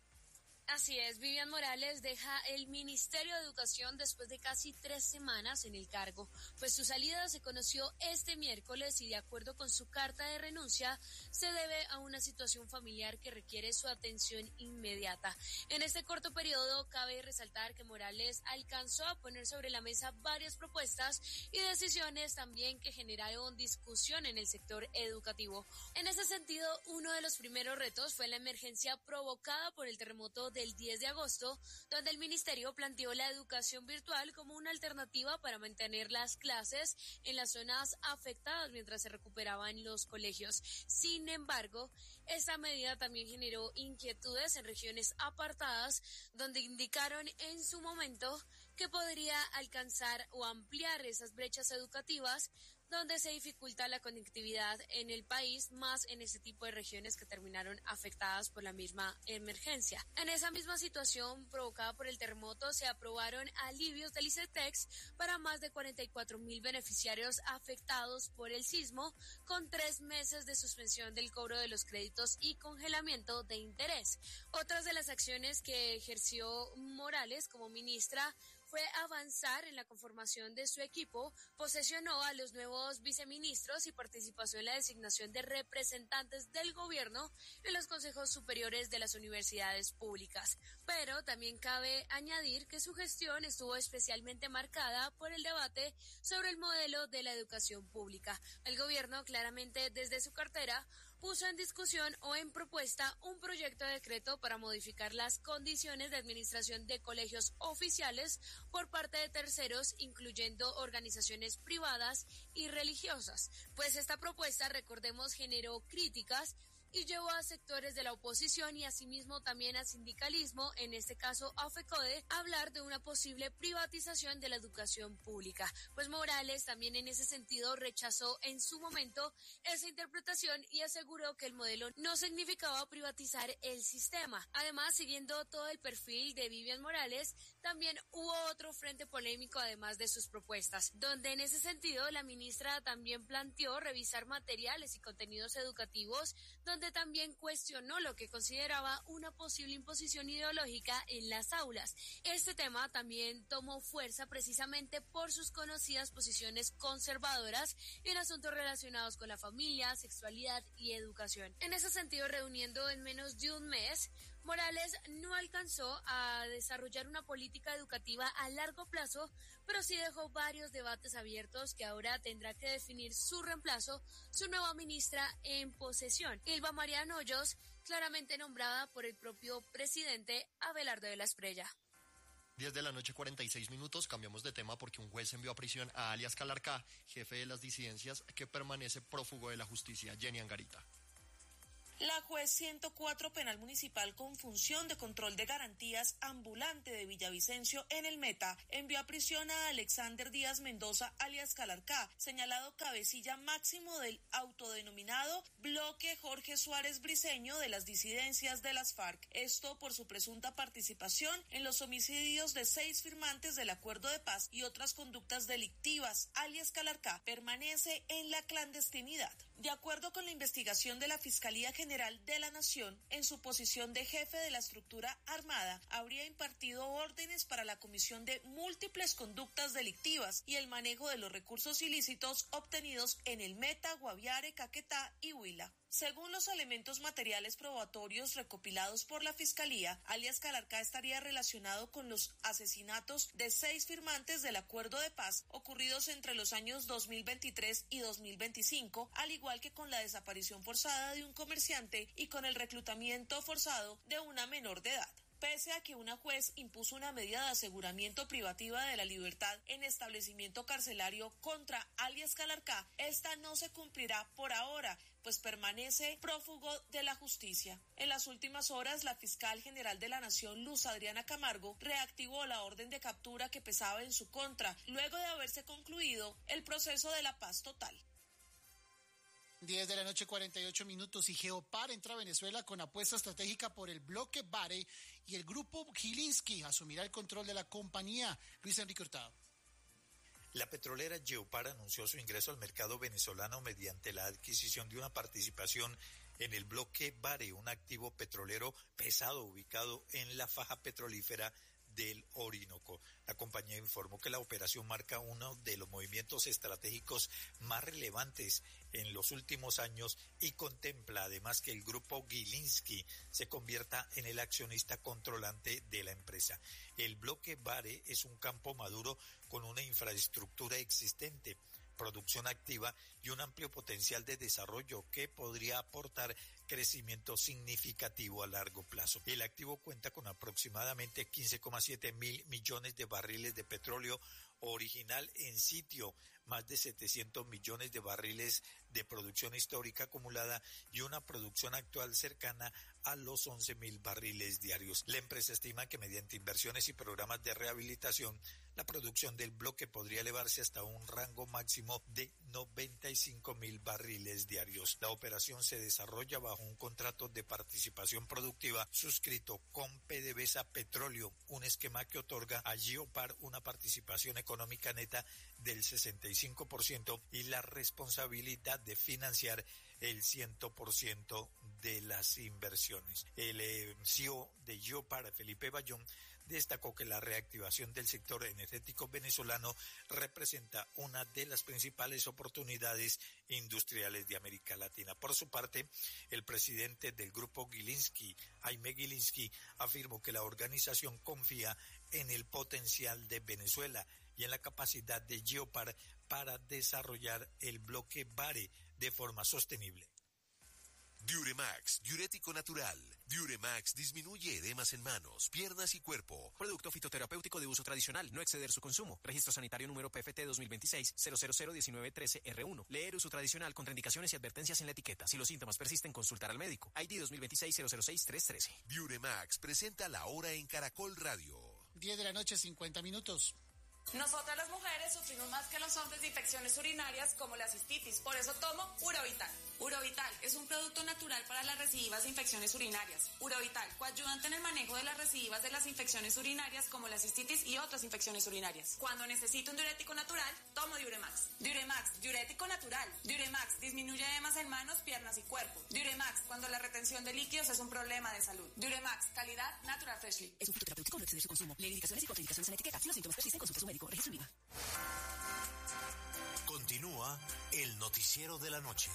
Así es, Vivian Morales deja el Ministerio de Educación después de casi 3 semanas en el cargo, pues su salida se conoció este miércoles y de acuerdo con su carta de renuncia se debe a una situación familiar que requiere su atención inmediata. En este corto periodo cabe resaltar que Morales alcanzó a poner sobre la mesa varias propuestas y decisiones también que generaron discusión en el sector educativo. En ese sentido, uno de los primeros retos fue la emergencia provocada por el terremoto del 10 de agosto, donde el ministerio planteó la educación virtual como una alternativa para mantener las clases en las zonas afectadas mientras se recuperaban los colegios. Sin embargo, esta medida también generó inquietudes en regiones apartadas, donde indicaron en su momento que podría alcanzar o ampliar esas brechas educativas donde se dificulta la conectividad en el país, más en ese tipo de regiones que terminaron afectadas por la misma emergencia. En esa misma situación provocada por el terremoto se aprobaron alivios del ICETEX para más de 44,000 beneficiarios afectados por el sismo, con 3 meses de suspensión del cobro de los créditos y congelamiento de interés. Otras de las acciones que ejerció Morales como ministra fue avanzar en la conformación de su equipo, posesionó a los nuevos viceministros y participó en la designación de representantes del gobierno en los consejos superiores de las universidades públicas. Pero también cabe añadir que su gestión estuvo especialmente marcada por el debate sobre el modelo de la educación pública. El gobierno claramente desde su cartera puso en discusión o en propuesta un proyecto de decreto para modificar las condiciones de administración de colegios oficiales por parte de terceros, incluyendo organizaciones privadas y religiosas. Pues esta propuesta, recordemos, generó críticas y llevó a sectores de la oposición y asimismo también a sindicalismo, en este caso a FECODE, a hablar de una posible privatización de la educación pública. Pues Morales también en ese sentido rechazó en su momento esa interpretación y aseguró que el modelo no significaba privatizar el sistema. Además, siguiendo todo el perfil de Vivian Morales, también hubo otro frente polémico además de sus propuestas, donde en ese sentido la ministra también planteó revisar materiales y contenidos educativos, donde también cuestionó lo que consideraba una posible imposición ideológica en las aulas. Este tema también tomó fuerza precisamente por sus conocidas posiciones conservadoras en asuntos relacionados con la familia, sexualidad y educación. En ese sentido, reuniendo en menos de un mes, Morales no alcanzó a desarrollar una política educativa a largo plazo, pero sí dejó varios debates abiertos que ahora tendrá que definir su reemplazo, su nueva ministra en posesión, Ylva Mariana Hoyos, claramente nombrada por el propio presidente Abelardo de la Espriella. 10 de la noche, 46 minutos. Cambiamos de tema porque un juez envió a prisión a alias Calarcá, jefe de las disidencias, que permanece prófugo de la justicia. Jenny Angarita. La juez 104 penal municipal con función de control de garantías ambulante de Villavicencio en el Meta envió a prisión a Alexander Díaz Mendoza alias Calarcá, señalado cabecilla máximo del autodenominado bloque Jorge Suárez Briceño de las disidencias de las FARC. Esto por su presunta participación en los homicidios de 6 firmantes del acuerdo de paz y otras conductas delictivas. Alias Calarcá permanece en la clandestinidad. De acuerdo con la investigación de la Fiscalía General de la Nación, en su posición de jefe de la estructura armada, habría impartido órdenes para la comisión de múltiples conductas delictivas y el manejo de los recursos ilícitos obtenidos en el Meta, Guaviare, Caquetá y Huila. Según los elementos materiales probatorios recopilados por la Fiscalía, alias Calarcá estaría relacionado con los asesinatos de 6 firmantes del acuerdo de paz ocurridos entre los años 2023 y 2025, al igual que con la desaparición forzada de un comerciante y con el reclutamiento forzado de una menor de edad. Pese a que una juez impuso una medida de aseguramiento privativa de la libertad en establecimiento carcelario contra alias Calarcá, esta no se cumplirá por ahora, pues permanece prófugo de la justicia. En las últimas horas, la fiscal general de la Nación, Luz Adriana Camargo, reactivó la orden de captura que pesaba en su contra, luego de haberse concluido el proceso de la paz total. 10 de la noche, 48 minutos, y Geopar entra a Venezuela con apuesta estratégica por el bloque Vare y el grupo Gilinski asumirá el control de la compañía. Luis Enrique Hurtado. La petrolera Geopar anunció su ingreso al mercado venezolano mediante la adquisición de una participación en el bloque Vare, un activo petrolero pesado ubicado en la faja petrolífera del Orinoco. La compañía informó que la operación marca uno de los movimientos estratégicos más relevantes en los últimos años y contempla además que el grupo Gilinski se convierta en el accionista controlante de la empresa. El bloque Vare es un campo maduro con una infraestructura existente, producción activa y un amplio potencial de desarrollo que podría aportar crecimiento significativo a largo plazo. El activo cuenta con aproximadamente 15,7 mil millones de barriles de petróleo original en sitio, más de 700 millones de barriles de producción histórica acumulada y una producción actual cercana a los 11.000 barriles diarios. La empresa estima que mediante inversiones y programas de rehabilitación, la producción del bloque podría elevarse hasta un rango máximo de 95.000 barriles diarios. La operación se desarrolla bajo un contrato de participación productiva suscrito con PDVSA Petróleo, un esquema que otorga a Geopar una participación económica neta del 65% y la responsabilidad de financiar el 100% de las inversiones. El CEO de Geopar, Felipe Bayón, destacó que la reactivación del sector energético venezolano representa una de las principales oportunidades industriales de América Latina. Por su parte, el presidente del grupo Gilinski, Jaime Gilinski, afirmó que la organización confía en el potencial de Venezuela y en la capacidad de Geopar para desarrollar el bloque Vare de forma sostenible. Diuremax, diurético natural. Diuremax disminuye edemas en manos, piernas y cuerpo. Producto fitoterapéutico de uso tradicional, no exceder su consumo. Registro sanitario número PFT 2026-0001913R1. Leer uso tradicional, contraindicaciones y advertencias en la etiqueta. Si los síntomas persisten, consultar al médico. ID 2026-006-313. Diuremax presenta la hora en Caracol Radio. 10 de la noche, 50 minutos. Nosotras las mujeres sufrimos más que los hombres de infecciones urinarias como la cistitis, por eso tomo Urovital. Urovital es un producto natural para las recidivas de infecciones urinarias. Urovital, coayudante en el manejo de las recidivas de las infecciones urinarias como la cistitis y otras infecciones urinarias. Cuando necesito un diurético natural, tomo Diuremax. Diuremax, diurético natural. Diuremax disminuye edemas en manos, piernas y cuerpo. Diuremax, cuando la retención de líquidos es un problema de salud. Diuremax, calidad Natural Freshly. Es un fitoterapéutico, no exceder su consumo. Leer indicaciones y contraindicaciones en la etiqueta. Si los síntomas persisten, consulte a su médico. Registro IVA. Continúa el noticiero de la noche.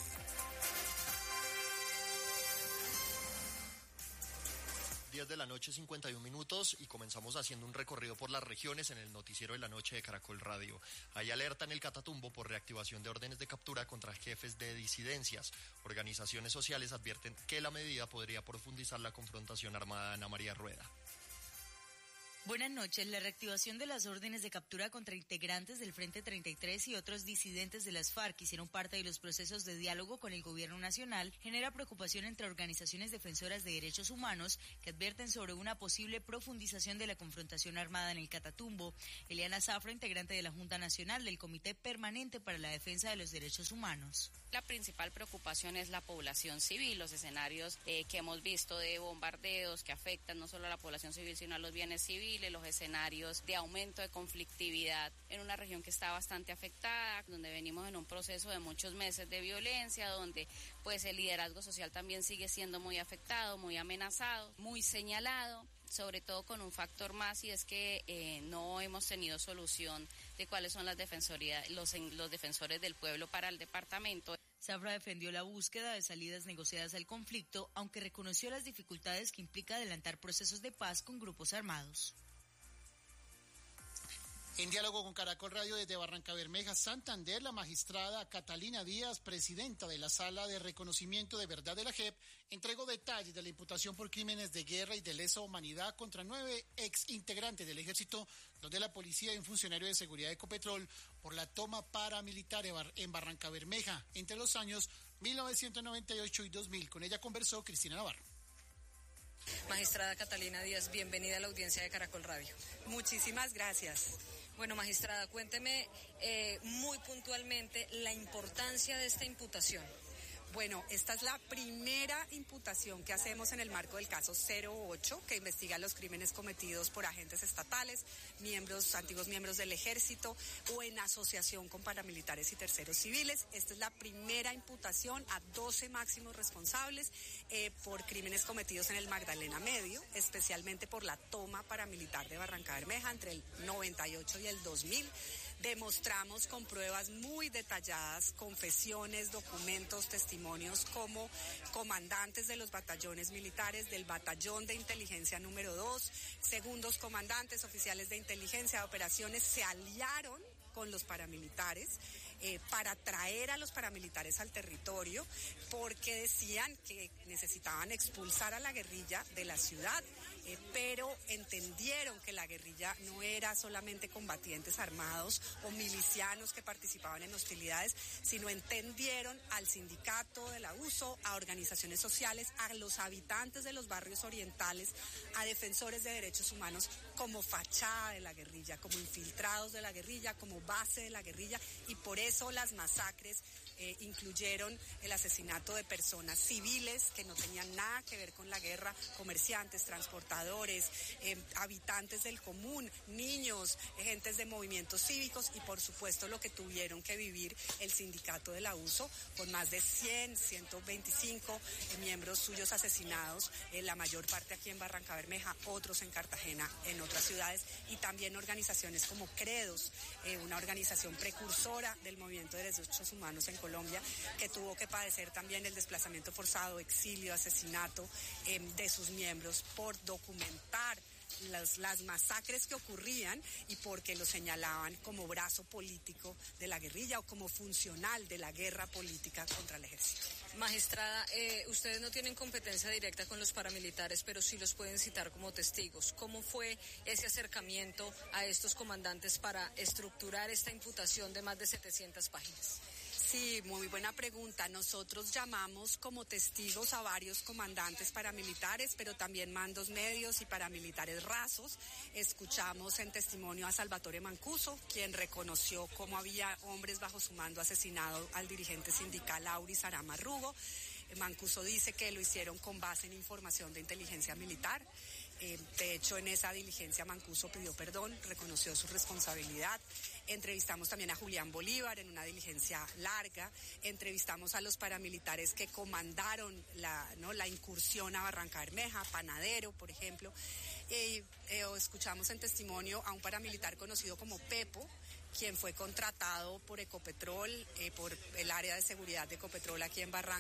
10 de la noche, 51 minutos, y comenzamos haciendo un recorrido por las regiones en el noticiero de la noche de Caracol Radio. Hay alerta en el Catatumbo por reactivación de órdenes de captura contra jefes de disidencias. Organizaciones sociales advierten que la medida podría profundizar la confrontación armada. Ana María Rueda. Buenas noches. La reactivación de las órdenes de captura contra integrantes del Frente 33 y otros disidentes de las FARC que hicieron parte de los procesos de diálogo con el gobierno nacional genera preocupación entre organizaciones defensoras de derechos humanos que advierten sobre una posible profundización de la confrontación armada en el Catatumbo. Eliana Zafra, integrante de la Junta Nacional del Comité Permanente para la Defensa de los Derechos Humanos. La principal preocupación es la población civil, los escenarios que hemos visto de bombardeos que afectan no solo a la población civil sino a los bienes civiles, los escenarios de aumento de conflictividad en una región que está bastante afectada, donde venimos en un proceso de muchos meses de violencia, donde pues el liderazgo social también sigue siendo muy afectado, muy amenazado, muy señalado, sobre todo con un factor más, y es que no hemos tenido solución de cuáles son las los defensores del pueblo para el departamento. Zafra defendió la búsqueda de salidas negociadas al conflicto, aunque reconoció las dificultades que implica adelantar procesos de paz con grupos armados. En diálogo con Caracol Radio desde Barrancabermeja, Santander, la magistrada Catalina Díaz, presidenta de la Sala de Reconocimiento de Verdad de la JEP, entregó detalles de la imputación por crímenes de guerra y de lesa humanidad contra 9 ex integrantes del Ejército, 2 de la Policía y un funcionario de seguridad de Ecopetrol por la toma paramilitar en Barrancabermeja entre los años 1998 y 2000. Con ella conversó Cristina Navarro. Magistrada Catalina Díaz, bienvenida a la audiencia de Caracol Radio. Muchísimas gracias. Bueno, magistrada, cuénteme muy puntualmente la importancia de esta imputación. Bueno, esta es la primera imputación que hacemos en el marco del caso 08, que investiga los crímenes cometidos por agentes estatales, antiguos miembros del Ejército o en asociación con paramilitares y terceros civiles. Esta es la primera imputación a 12 máximos responsables por crímenes cometidos en el Magdalena Medio, especialmente por la toma paramilitar de Barrancabermeja entre el 98 y el 2000. Demostramos con pruebas muy detalladas, confesiones, documentos, testimonios, como comandantes de los batallones militares del batallón de inteligencia número 2, segundos comandantes, oficiales de inteligencia de operaciones se aliaron con los paramilitares para traer a los paramilitares al territorio, porque decían que necesitaban expulsar a la guerrilla de la ciudad, pero entendieron que la guerrilla no era solamente combatientes armados o milicianos que participaban en hostilidades, sino entendieron al sindicato del abuso, a organizaciones sociales, a los habitantes de los barrios orientales, a defensores de derechos humanos como fachada de la guerrilla, como infiltrados de la guerrilla, como base de la guerrilla, y por eso las masacres incluyeron el asesinato de personas civiles que no tenían nada que ver con la guerra, comerciantes, transportadores, habitantes del común, niños, gentes de movimientos cívicos y por supuesto lo que tuvieron que vivir el sindicato del abuso con más de 125 miembros suyos asesinados, la mayor parte aquí en Barrancabermeja, otros en Cartagena, en otras ciudades, y también organizaciones como Credos, una organización precursora del movimiento de derechos humanos en Colombia, que tuvo que padecer también el desplazamiento forzado, exilio, asesinato de sus miembros por documentar las masacres que ocurrían y porque lo señalaban como brazo político de la guerrilla o como funcional de la guerra política contra el ejército. Magistrada, ustedes no tienen competencia directa con los paramilitares, pero sí los pueden citar como testigos. ¿Cómo fue ese acercamiento a estos comandantes para estructurar esta imputación de más de 700 páginas? Sí, muy buena pregunta. Nosotros llamamos como testigos a varios comandantes paramilitares, pero también mandos medios y paramilitares rasos. Escuchamos en testimonio a Salvatore Mancuso, quien reconoció cómo había hombres bajo su mando asesinado al dirigente sindical Auris Arama Rugo. Mancuso dice que lo hicieron con base en información de inteligencia militar. De hecho, en esa diligencia Mancuso pidió perdón, reconoció su responsabilidad. Entrevistamos también a Julián Bolívar en una diligencia larga. Entrevistamos a los paramilitares que comandaron la incursión a Barrancabermeja, Panadero, por ejemplo. Escuchamos en testimonio a un paramilitar conocido como Pepo, quien fue contratado por Ecopetrol, por el área de seguridad de Ecopetrol aquí en Barranca,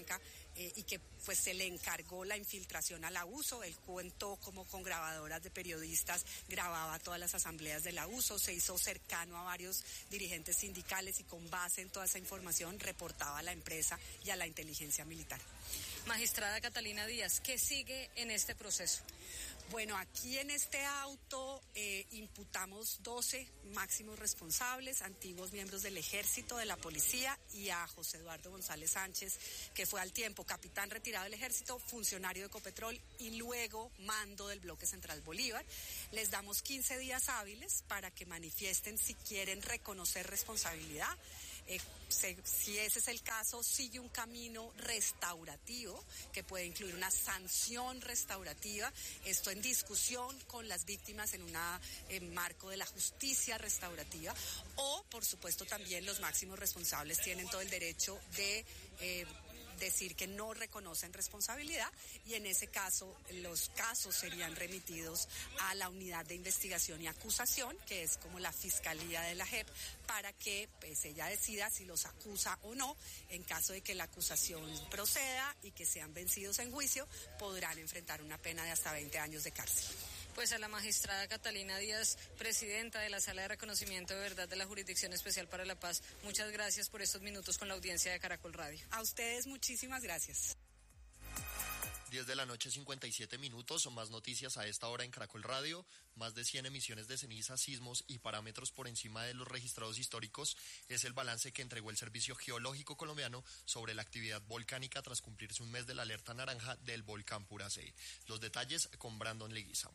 y que pues se le encargó la infiltración al abuso. Él contó como con grabadoras de periodistas grababa todas las asambleas del abuso, se hizo cercano a varios dirigentes sindicales y con base en toda esa información reportaba a la empresa y a la inteligencia militar. Magistrada Catalina Díaz, ¿qué sigue en este proceso? Bueno, aquí en este auto imputamos 12 máximos responsables, antiguos miembros del Ejército, de la Policía, y a José Eduardo González Sánchez, que fue al tiempo capitán retirado del Ejército, funcionario de Ecopetrol y luego mando del Bloque Central Bolívar. Les damos 15 días hábiles para que manifiesten si quieren reconocer responsabilidad. Si ese es el caso, sigue un camino restaurativo que puede incluir una sanción restaurativa, esto en discusión con las víctimas en un marco de la justicia restaurativa, o por supuesto también los máximos responsables tienen todo el derecho de decir que no reconocen responsabilidad, y en ese caso los casos serían remitidos a la unidad de investigación y acusación, que es como la Fiscalía de la JEP, para que pues ella decida si los acusa o no. En caso de que la acusación proceda y que sean vencidos en juicio, podrán enfrentar una pena de hasta 20 años de cárcel. Pues a la magistrada Catalina Díaz, presidenta de la Sala de Reconocimiento de Verdad de la Jurisdicción Especial para la Paz, muchas gracias por estos minutos con la audiencia de Caracol Radio. A ustedes muchísimas gracias. 10 de la noche, 57 minutos, son más noticias a esta hora en Caracol Radio. Más de 100 emisiones de ceniza, sismos y parámetros por encima de los registrados históricos es el balance que entregó el Servicio Geológico Colombiano sobre la actividad volcánica tras cumplirse un mes de la alerta naranja del volcán Puracé. Los detalles con Brandon Leguizamo.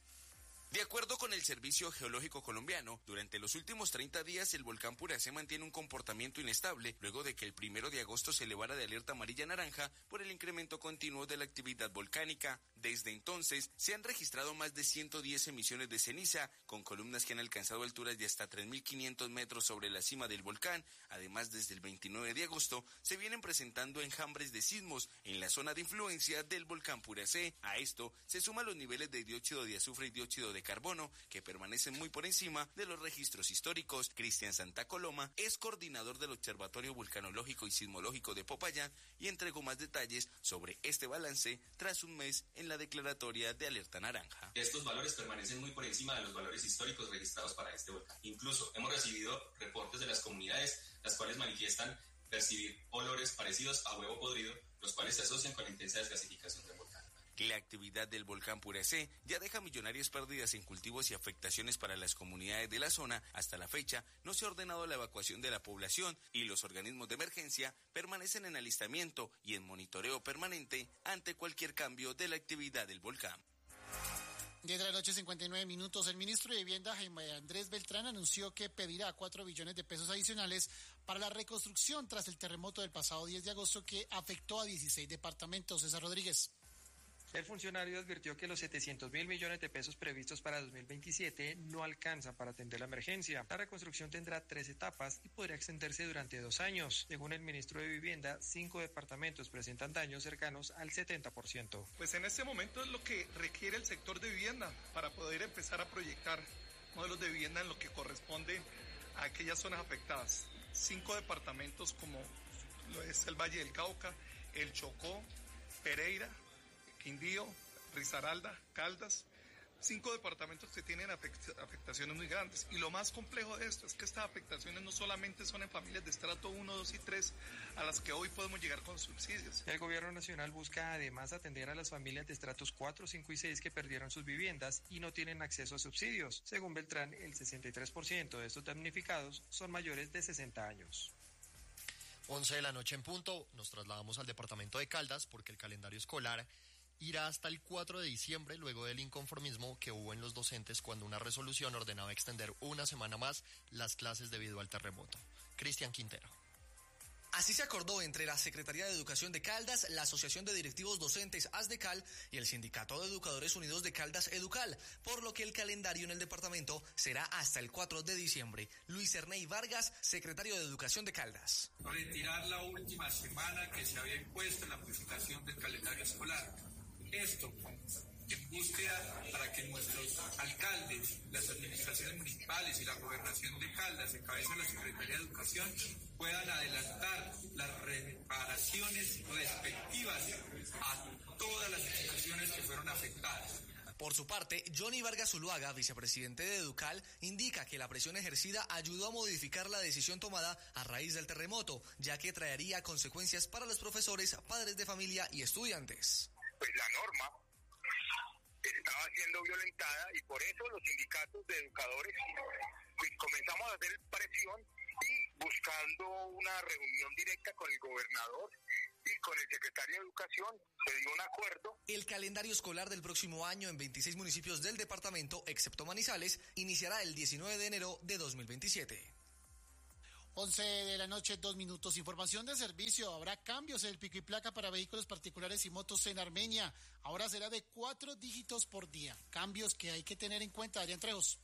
De acuerdo con el Servicio Geológico Colombiano, durante los últimos 30 días el volcán Puracé mantiene un comportamiento inestable luego de que el 1 de agosto se elevara de alerta amarilla-naranja por el incremento continuo de la actividad volcánica. Desde entonces se han registrado más de 110 emisiones de ceniza, con columnas que han alcanzado alturas de hasta 3.500 metros sobre la cima del volcán. Además, desde el 29 de agosto se vienen presentando enjambres de sismos en la zona de influencia del volcán Puracé. A esto se suman los niveles de dióxido de azufre y dióxido de carbono, que permanecen muy por encima de los registros históricos. Cristian Santa Coloma es coordinador del Observatorio Vulcanológico y Sismológico de Popayán y entregó más detalles sobre este balance tras un mes en la declaratoria de alerta naranja. Estos valores permanecen muy por encima de los valores históricos registrados para este volcán. Incluso hemos recibido reportes de las comunidades, las cuales manifiestan percibir olores parecidos a huevo podrido, los cuales se asocian con la intensa desgasificación del volcán. La actividad del volcán Puracé ya deja millonarias pérdidas en cultivos y afectaciones para las comunidades de la zona. Hasta la fecha no se ha ordenado la evacuación de la población y los organismos de emergencia permanecen en alistamiento y en monitoreo permanente ante cualquier cambio de la actividad del volcán. 10 de la noche, 59 minutos. El ministro de Vivienda, Jaime Andrés Beltrán, anunció que pedirá 4 billones de pesos adicionales para la reconstrucción tras el terremoto del pasado 10 de agosto que afectó a 16 departamentos. César Rodríguez. El funcionario advirtió que los 700.000 millones de pesos previstos para 2027 no alcanzan para atender la emergencia. La reconstrucción tendrá 3 etapas y podría extenderse durante 2 años. Según el ministro de Vivienda, 5 departamentos presentan daños cercanos al 70%. Pues en este momento es lo que requiere el sector de vivienda para poder empezar a proyectar modelos de vivienda en lo que corresponde a aquellas zonas afectadas. 5 departamentos como lo es el Valle del Cauca, el Chocó, Pereira, Quindío, Risaralda, Caldas, 5 departamentos que tienen afectaciones muy grandes. Y lo más complejo de esto es que estas afectaciones no solamente son en familias de estrato 1, 2 y 3, a las que hoy podemos llegar con subsidios. El gobierno nacional busca además atender a las familias de estratos 4, 5 y 6 que perdieron sus viviendas y no tienen acceso a subsidios. Según Beltrán, el 63% de estos damnificados son mayores de 60 años. 11 de la noche en punto, nos trasladamos al departamento de Caldas porque el calendario escolar irá hasta el 4 de diciembre luego del inconformismo que hubo en los docentes cuando una resolución ordenaba extender una semana más las clases debido al terremoto. Cristian Quintero. Así se acordó entre la Secretaría de Educación de Caldas, la Asociación de Directivos Docentes ASDECAL y el Sindicato de Educadores Unidos de Caldas EDUCAL, por lo que el calendario en el departamento será hasta el 4 de diciembre. Luis Erney Vargas, secretario de Educación de Caldas. Retirar la última semana que se había impuesto en la presentación del calendario escolar. Esto en búsqueda para que nuestros alcaldes, las administraciones municipales y la gobernación de Caldas, en cabeza de la Secretaría de Educación, puedan adelantar las reparaciones respectivas afectadas. Por su parte, Johnny Vargas Zuluaga, vicepresidente de Educal, indica que la presión ejercida ayudó a modificar la decisión tomada a raíz del terremoto, ya que traería consecuencias para los profesores, padres de familia y estudiantes. Pues la norma estaba siendo violentada y por eso los sindicatos de educadores pues comenzamos a hacer presión y buscando una reunión directa con el gobernador y con el secretario de Educación se dio un acuerdo. El calendario escolar del próximo año en 26 municipios del departamento, excepto Manizales, iniciará el 19 de enero de 2027. 11 de la noche, 2 minutos. Información de servicio. Habrá cambios en el pico y placa para vehículos particulares y motos en Armenia. Ahora será de 4 dígitos por día. Cambios que hay que tener en cuenta. Adrián Trejos.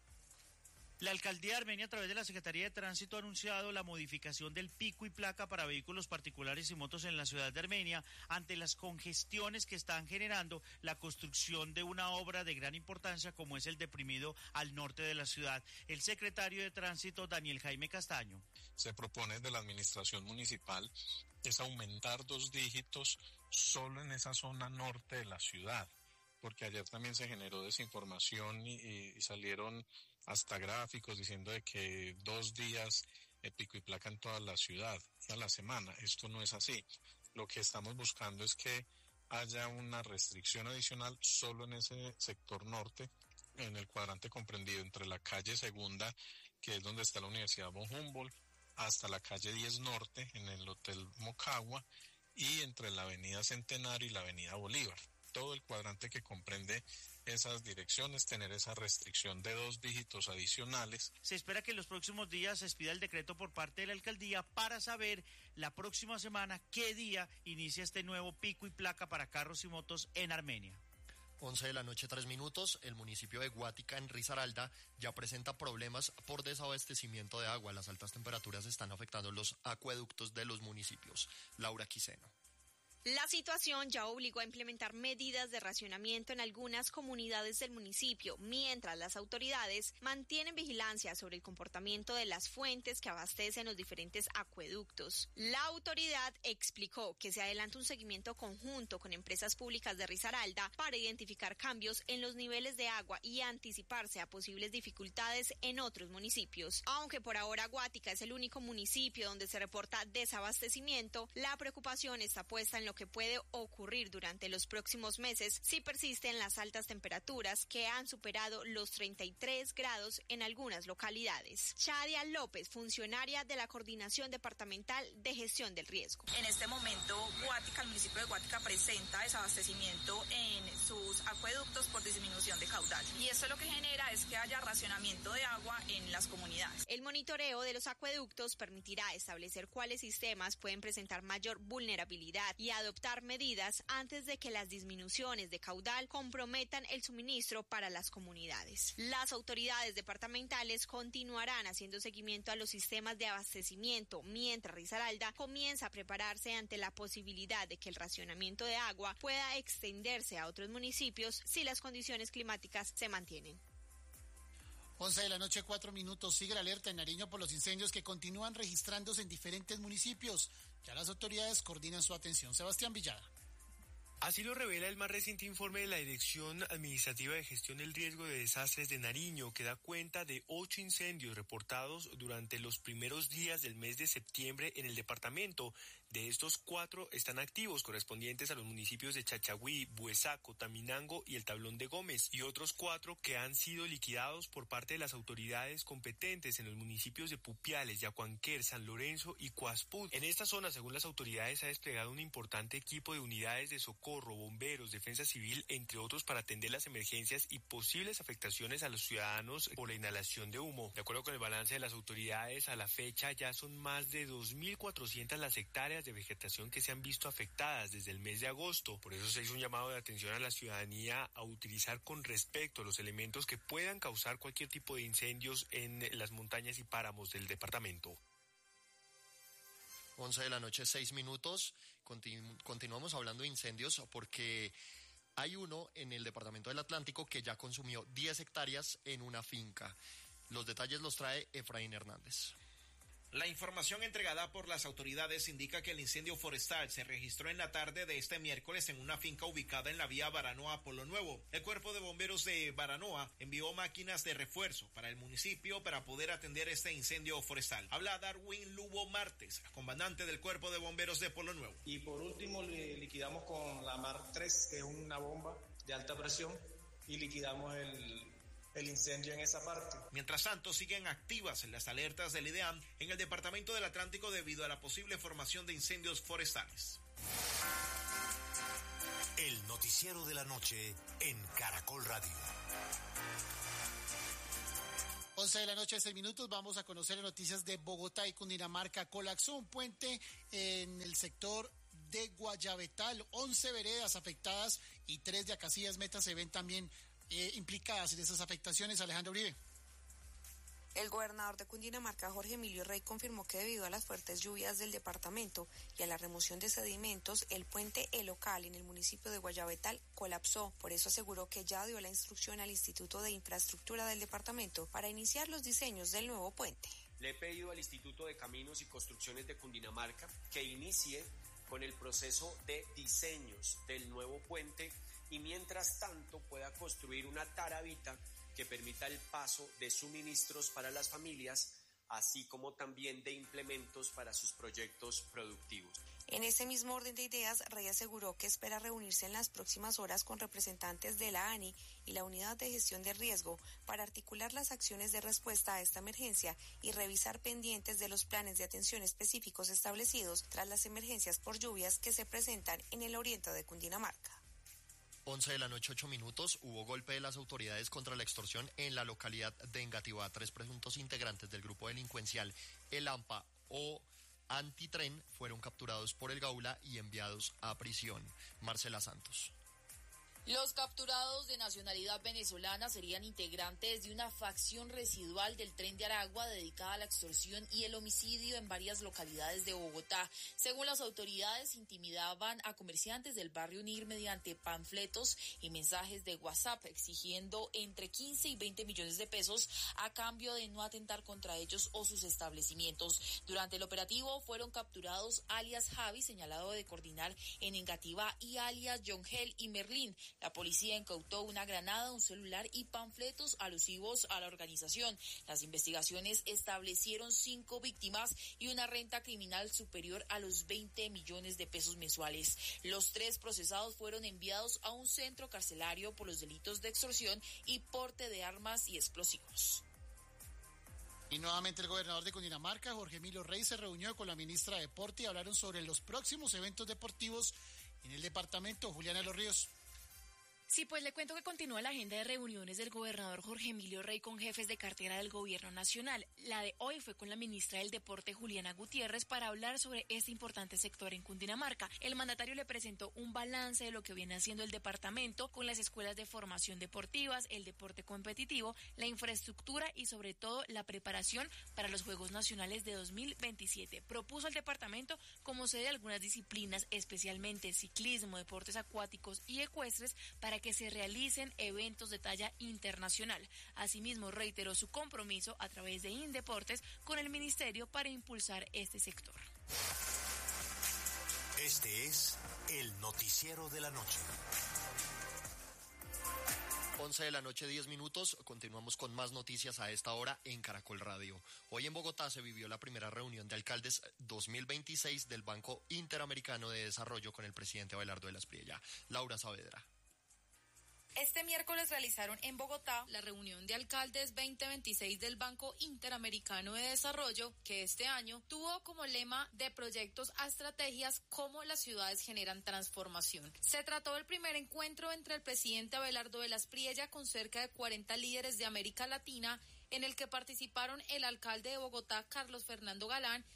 La alcaldía de Armenia, a través de la Secretaría de Tránsito, ha anunciado la modificación del pico y placa para vehículos particulares y motos en la ciudad de Armenia ante las congestiones que están generando la construcción de una obra de gran importancia como es el deprimido al norte de la ciudad. El secretario de Tránsito, Daniel Jaime Castaño. Se propone de la administración municipal es aumentar 2 dígitos solo en esa zona norte de la ciudad, porque ayer también se generó desinformación y salieron hasta gráficos diciendo de que 2 días pico y placa en toda la ciudad y a la semana. Esto no es así. Lo que estamos buscando es que haya una restricción adicional solo en ese sector norte, en el cuadrante comprendido entre la calle Segunda, que es donde está la Universidad von Humboldt, hasta la calle 10 Norte, en el Hotel Mocagua, y entre la avenida Centenario y la avenida Bolívar. Todo el cuadrante que comprende esas direcciones, tener esa restricción de 2 dígitos adicionales. Se espera que en los próximos días se expida el decreto por parte de la alcaldía para saber la próxima semana qué día inicia este nuevo pico y placa para carros y motos en Armenia. 11 de la noche, 3 minutos. El municipio de Guática, en Risaralda, ya presenta problemas por desabastecimiento de agua. Las altas temperaturas están afectando los acueductos de los municipios. Laura Quiseno. La situación ya obligó a implementar medidas de racionamiento en algunas comunidades del municipio, mientras las autoridades mantienen vigilancia sobre el comportamiento de las fuentes que abastecen los diferentes acueductos. La autoridad explicó que se adelanta un seguimiento conjunto con empresas públicas de Risaralda para identificar cambios en los niveles de agua y anticiparse a posibles dificultades en otros municipios. Aunque por ahora Guática es el único municipio donde se reporta desabastecimiento, la preocupación está puesta en lo que puede ocurrir durante los próximos meses si persisten las altas temperaturas que han superado los 33 grados en algunas localidades. Chadia López, funcionaria de la Coordinación Departamental de Gestión del Riesgo. En este momento, Guática, el municipio de Guática presenta desabastecimiento en sus acueductos por disminución de caudal. Y esto lo que genera es que haya racionamiento de agua en las comunidades. El monitoreo de los acueductos permitirá establecer cuáles sistemas pueden presentar mayor vulnerabilidad y adoptar medidas antes de que las disminuciones de caudal comprometan el suministro para las comunidades. Las autoridades departamentales continuarán haciendo seguimiento a los sistemas de abastecimiento, mientras Risaralda comienza a prepararse ante la posibilidad de que el racionamiento de agua pueda extenderse a otros municipios si las condiciones climáticas se mantienen. 11 de la noche, 4 minutos. Sigue la alerta en Nariño por los incendios que continúan registrándose en diferentes municipios. Ya las autoridades coordinan su atención. Sebastián Villada. Así lo revela el más reciente informe de la Dirección Administrativa de Gestión del Riesgo de Desastres de Nariño, que da cuenta de 8 incendios reportados durante los primeros días del mes de septiembre en el departamento. De estos 4 están activos, correspondientes a los municipios de Chachagüí, Buesaco, Taminango y el Tablón de Gómez, y otros 4 que han sido liquidados por parte de las autoridades competentes en los municipios de Pupiales, Yacuanquer, San Lorenzo y Coaspud. En esta zona, según las autoridades, ha desplegado un importante equipo de unidades de socorro, bomberos, defensa civil, entre otros, para atender las emergencias y posibles afectaciones a los ciudadanos por la inhalación de humo. De acuerdo con el balance de las autoridades, a la fecha ya son más de 2.400 las hectáreas de vegetación que se han visto afectadas desde el mes de agosto. Por eso se hizo un llamado de atención a la ciudadanía a utilizar con respeto los elementos que puedan causar cualquier tipo de incendios en las montañas y páramos del departamento. 11 de la noche, 6 minutos. Continuamos hablando de incendios porque hay uno en el departamento del Atlántico que ya consumió 10 hectáreas en una finca. Los detalles los trae Efraín Hernández. La información entregada por las autoridades indica que el incendio forestal se registró en la tarde de este miércoles en una finca ubicada en la vía Baranoa-Polo Nuevo. El Cuerpo de Bomberos de Baranoa envió máquinas de refuerzo para el municipio para poder atender este incendio forestal. Habla Darwin Lugo Martes, comandante del Cuerpo de Bomberos de Polo Nuevo. Y por último liquidamos con la Mark 3, que es una bomba de alta presión, y liquidamos el incendio en esa parte. Mientras tanto, siguen activas las alertas del IDEAM en el Departamento del Atlántico debido a la posible formación de incendios forestales. El noticiero de la noche en Caracol Radio. 11 de la noche, 6 minutos, vamos a conocer las noticias de Bogotá y Cundinamarca. Colapsó un puente en el sector de Guayabetal, 11 veredas afectadas y 3 de Acacias Meta se ven también implicadas en esas afectaciones. Alejandro Uribe. El gobernador de Cundinamarca, Jorge Emilio Rey, confirmó que debido a las fuertes lluvias del departamento y a la remoción de sedimentos, el puente El Ocal en el municipio de Guayabetal colapsó. Por eso aseguró que ya dio la instrucción al Instituto de Infraestructura del departamento para iniciar los diseños del nuevo puente. Le he pedido al Instituto de Caminos y Construcciones de Cundinamarca que inicie con el proceso de diseños del nuevo puente y mientras tanto pueda construir una tarabita que permita el paso de suministros para las familias, así como también de implementos para sus proyectos productivos. En ese mismo orden de ideas, Rey aseguró que espera reunirse en las próximas horas con representantes de la ANI y la Unidad de Gestión de Riesgo para articular las acciones de respuesta a esta emergencia y revisar pendientes de los planes de atención específicos establecidos tras las emergencias por lluvias que se presentan en el oriente de Cundinamarca. 11 de la noche, 8 minutos, hubo golpe de las autoridades contra la extorsión en la localidad de Engativá. 3 presuntos integrantes del grupo delincuencial El AMPA o Antitren fueron capturados por el Gaula y enviados a prisión. Marcela Santos. Los capturados de nacionalidad venezolana serían integrantes de una facción residual del Tren de Aragua dedicada a la extorsión y el homicidio en varias localidades de Bogotá. Según las autoridades, intimidaban a comerciantes del barrio Unir mediante panfletos y mensajes de WhatsApp exigiendo entre 15 y 20 millones de pesos a cambio de no atentar contra ellos o sus establecimientos. Durante el operativo fueron capturados alias Javi, señalado de coordinar en Engativá, y alias Yongel y Merlín. La policía incautó una granada, un celular y panfletos alusivos a la organización. Las investigaciones establecieron 5 víctimas y una renta criminal superior a los 20 millones de pesos mensuales. Los 3 procesados fueron enviados a un centro carcelario por los delitos de extorsión y porte de armas y explosivos. Y nuevamente el gobernador de Cundinamarca, Jorge Emilio Rey, se reunió con la ministra de Deporte y hablaron sobre los próximos eventos deportivos en el departamento. Juliana de los Ríos. Sí, pues le cuento que continúa la agenda de reuniones del gobernador Jorge Emilio Rey con jefes de cartera del gobierno nacional. La de hoy fue con la ministra del Deporte, Juliana Gutiérrez, para hablar sobre este importante sector en Cundinamarca. El mandatario le presentó un balance de lo que viene haciendo el departamento con las escuelas de formación deportivas, el deporte competitivo, la infraestructura y sobre todo la preparación para los Juegos Nacionales de 2027. Propuso al departamento como sede algunas disciplinas, especialmente ciclismo, deportes acuáticos y ecuestres, para que se realicen eventos de talla internacional. Asimismo, reiteró su compromiso a través de Indeportes con el ministerio para impulsar este sector. Este es el noticiero de la noche. 11 de la noche, 10 minutos. Continuamos con más noticias a esta hora en Caracol Radio. Hoy en Bogotá se vivió la primera reunión de alcaldes 2026 del Banco Interamericano de Desarrollo con el presidente Abelardo de la Espriella. Laura Saavedra. Este miércoles realizaron en Bogotá la reunión de alcaldes 2026 del Banco Interamericano de Desarrollo, que este año tuvo como lema de proyectos a estrategias cómo las ciudades generan transformación. Se trató del primer encuentro entre el presidente Abelardo de la Espriella con cerca de 40 líderes de América Latina, en el que participaron el alcalde de Bogotá, Carlos Fernando Galán,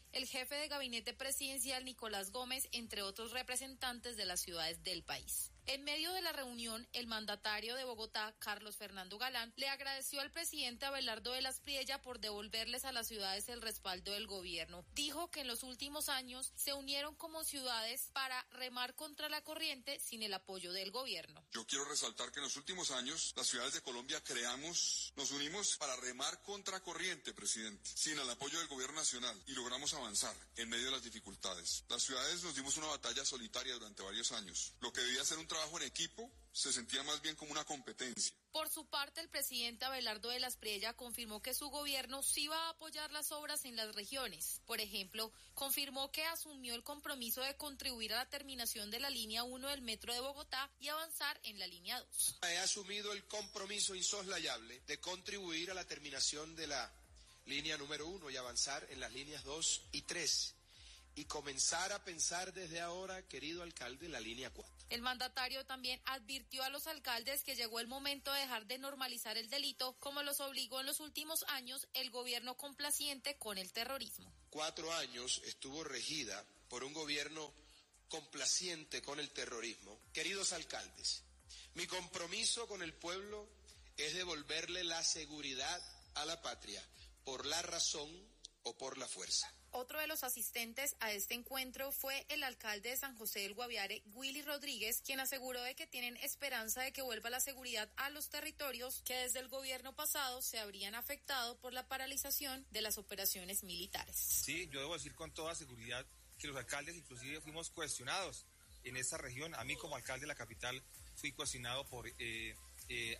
el jefe de gabinete presidencial Nicolás Gómez, entre otros representantes de las ciudades del país. En medio de la reunión, el mandatario de Bogotá, Carlos Fernando Galán, le agradeció al presidente Abelardo de las Priella por devolverles a las ciudades el respaldo del gobierno. Dijo que en los últimos años se unieron como ciudades para remar contra la corriente sin el apoyo del gobierno. Yo quiero resaltar que en los últimos años las ciudades de Colombia nos unimos para remar contra corriente, presidente, sin el apoyo del gobierno nacional, y logramos avanzar en medio de las dificultades. Las ciudades nos dimos una batalla solitaria durante varios años. Lo que debía ser un trabajo en equipo se sentía más bien como una competencia. Por su parte, el presidente Abelardo de las Priella confirmó que su gobierno sí va a apoyar las obras en las regiones. Por ejemplo, confirmó que asumió el compromiso de contribuir a la terminación de la línea 1 del metro de Bogotá y avanzar en la línea 2. He asumido el compromiso insoslayable de contribuir a la terminación de la línea número 1 y avanzar en las líneas 2 y 3. Y comenzar a pensar desde ahora, querido alcalde, la línea 4. El mandatario también advirtió a los alcaldes que llegó el momento de dejar de normalizar el delito, como los obligó en los últimos años el gobierno complaciente con el terrorismo. 4 años estuvo regida por un gobierno complaciente con el terrorismo. Queridos alcaldes, mi compromiso con el pueblo es devolverle la seguridad a la patria, por la razón o por la fuerza. Otro de los asistentes a este encuentro fue el alcalde de San José del Guaviare, Willy Rodríguez, quien aseguró de que tienen esperanza de que vuelva la seguridad a los territorios que desde el gobierno pasado se habrían afectado por la paralización de las operaciones militares. Sí, yo debo decir con toda seguridad que los alcaldes inclusive fuimos cuestionados en esta región. A mí como alcalde de la capital fui cuestionado por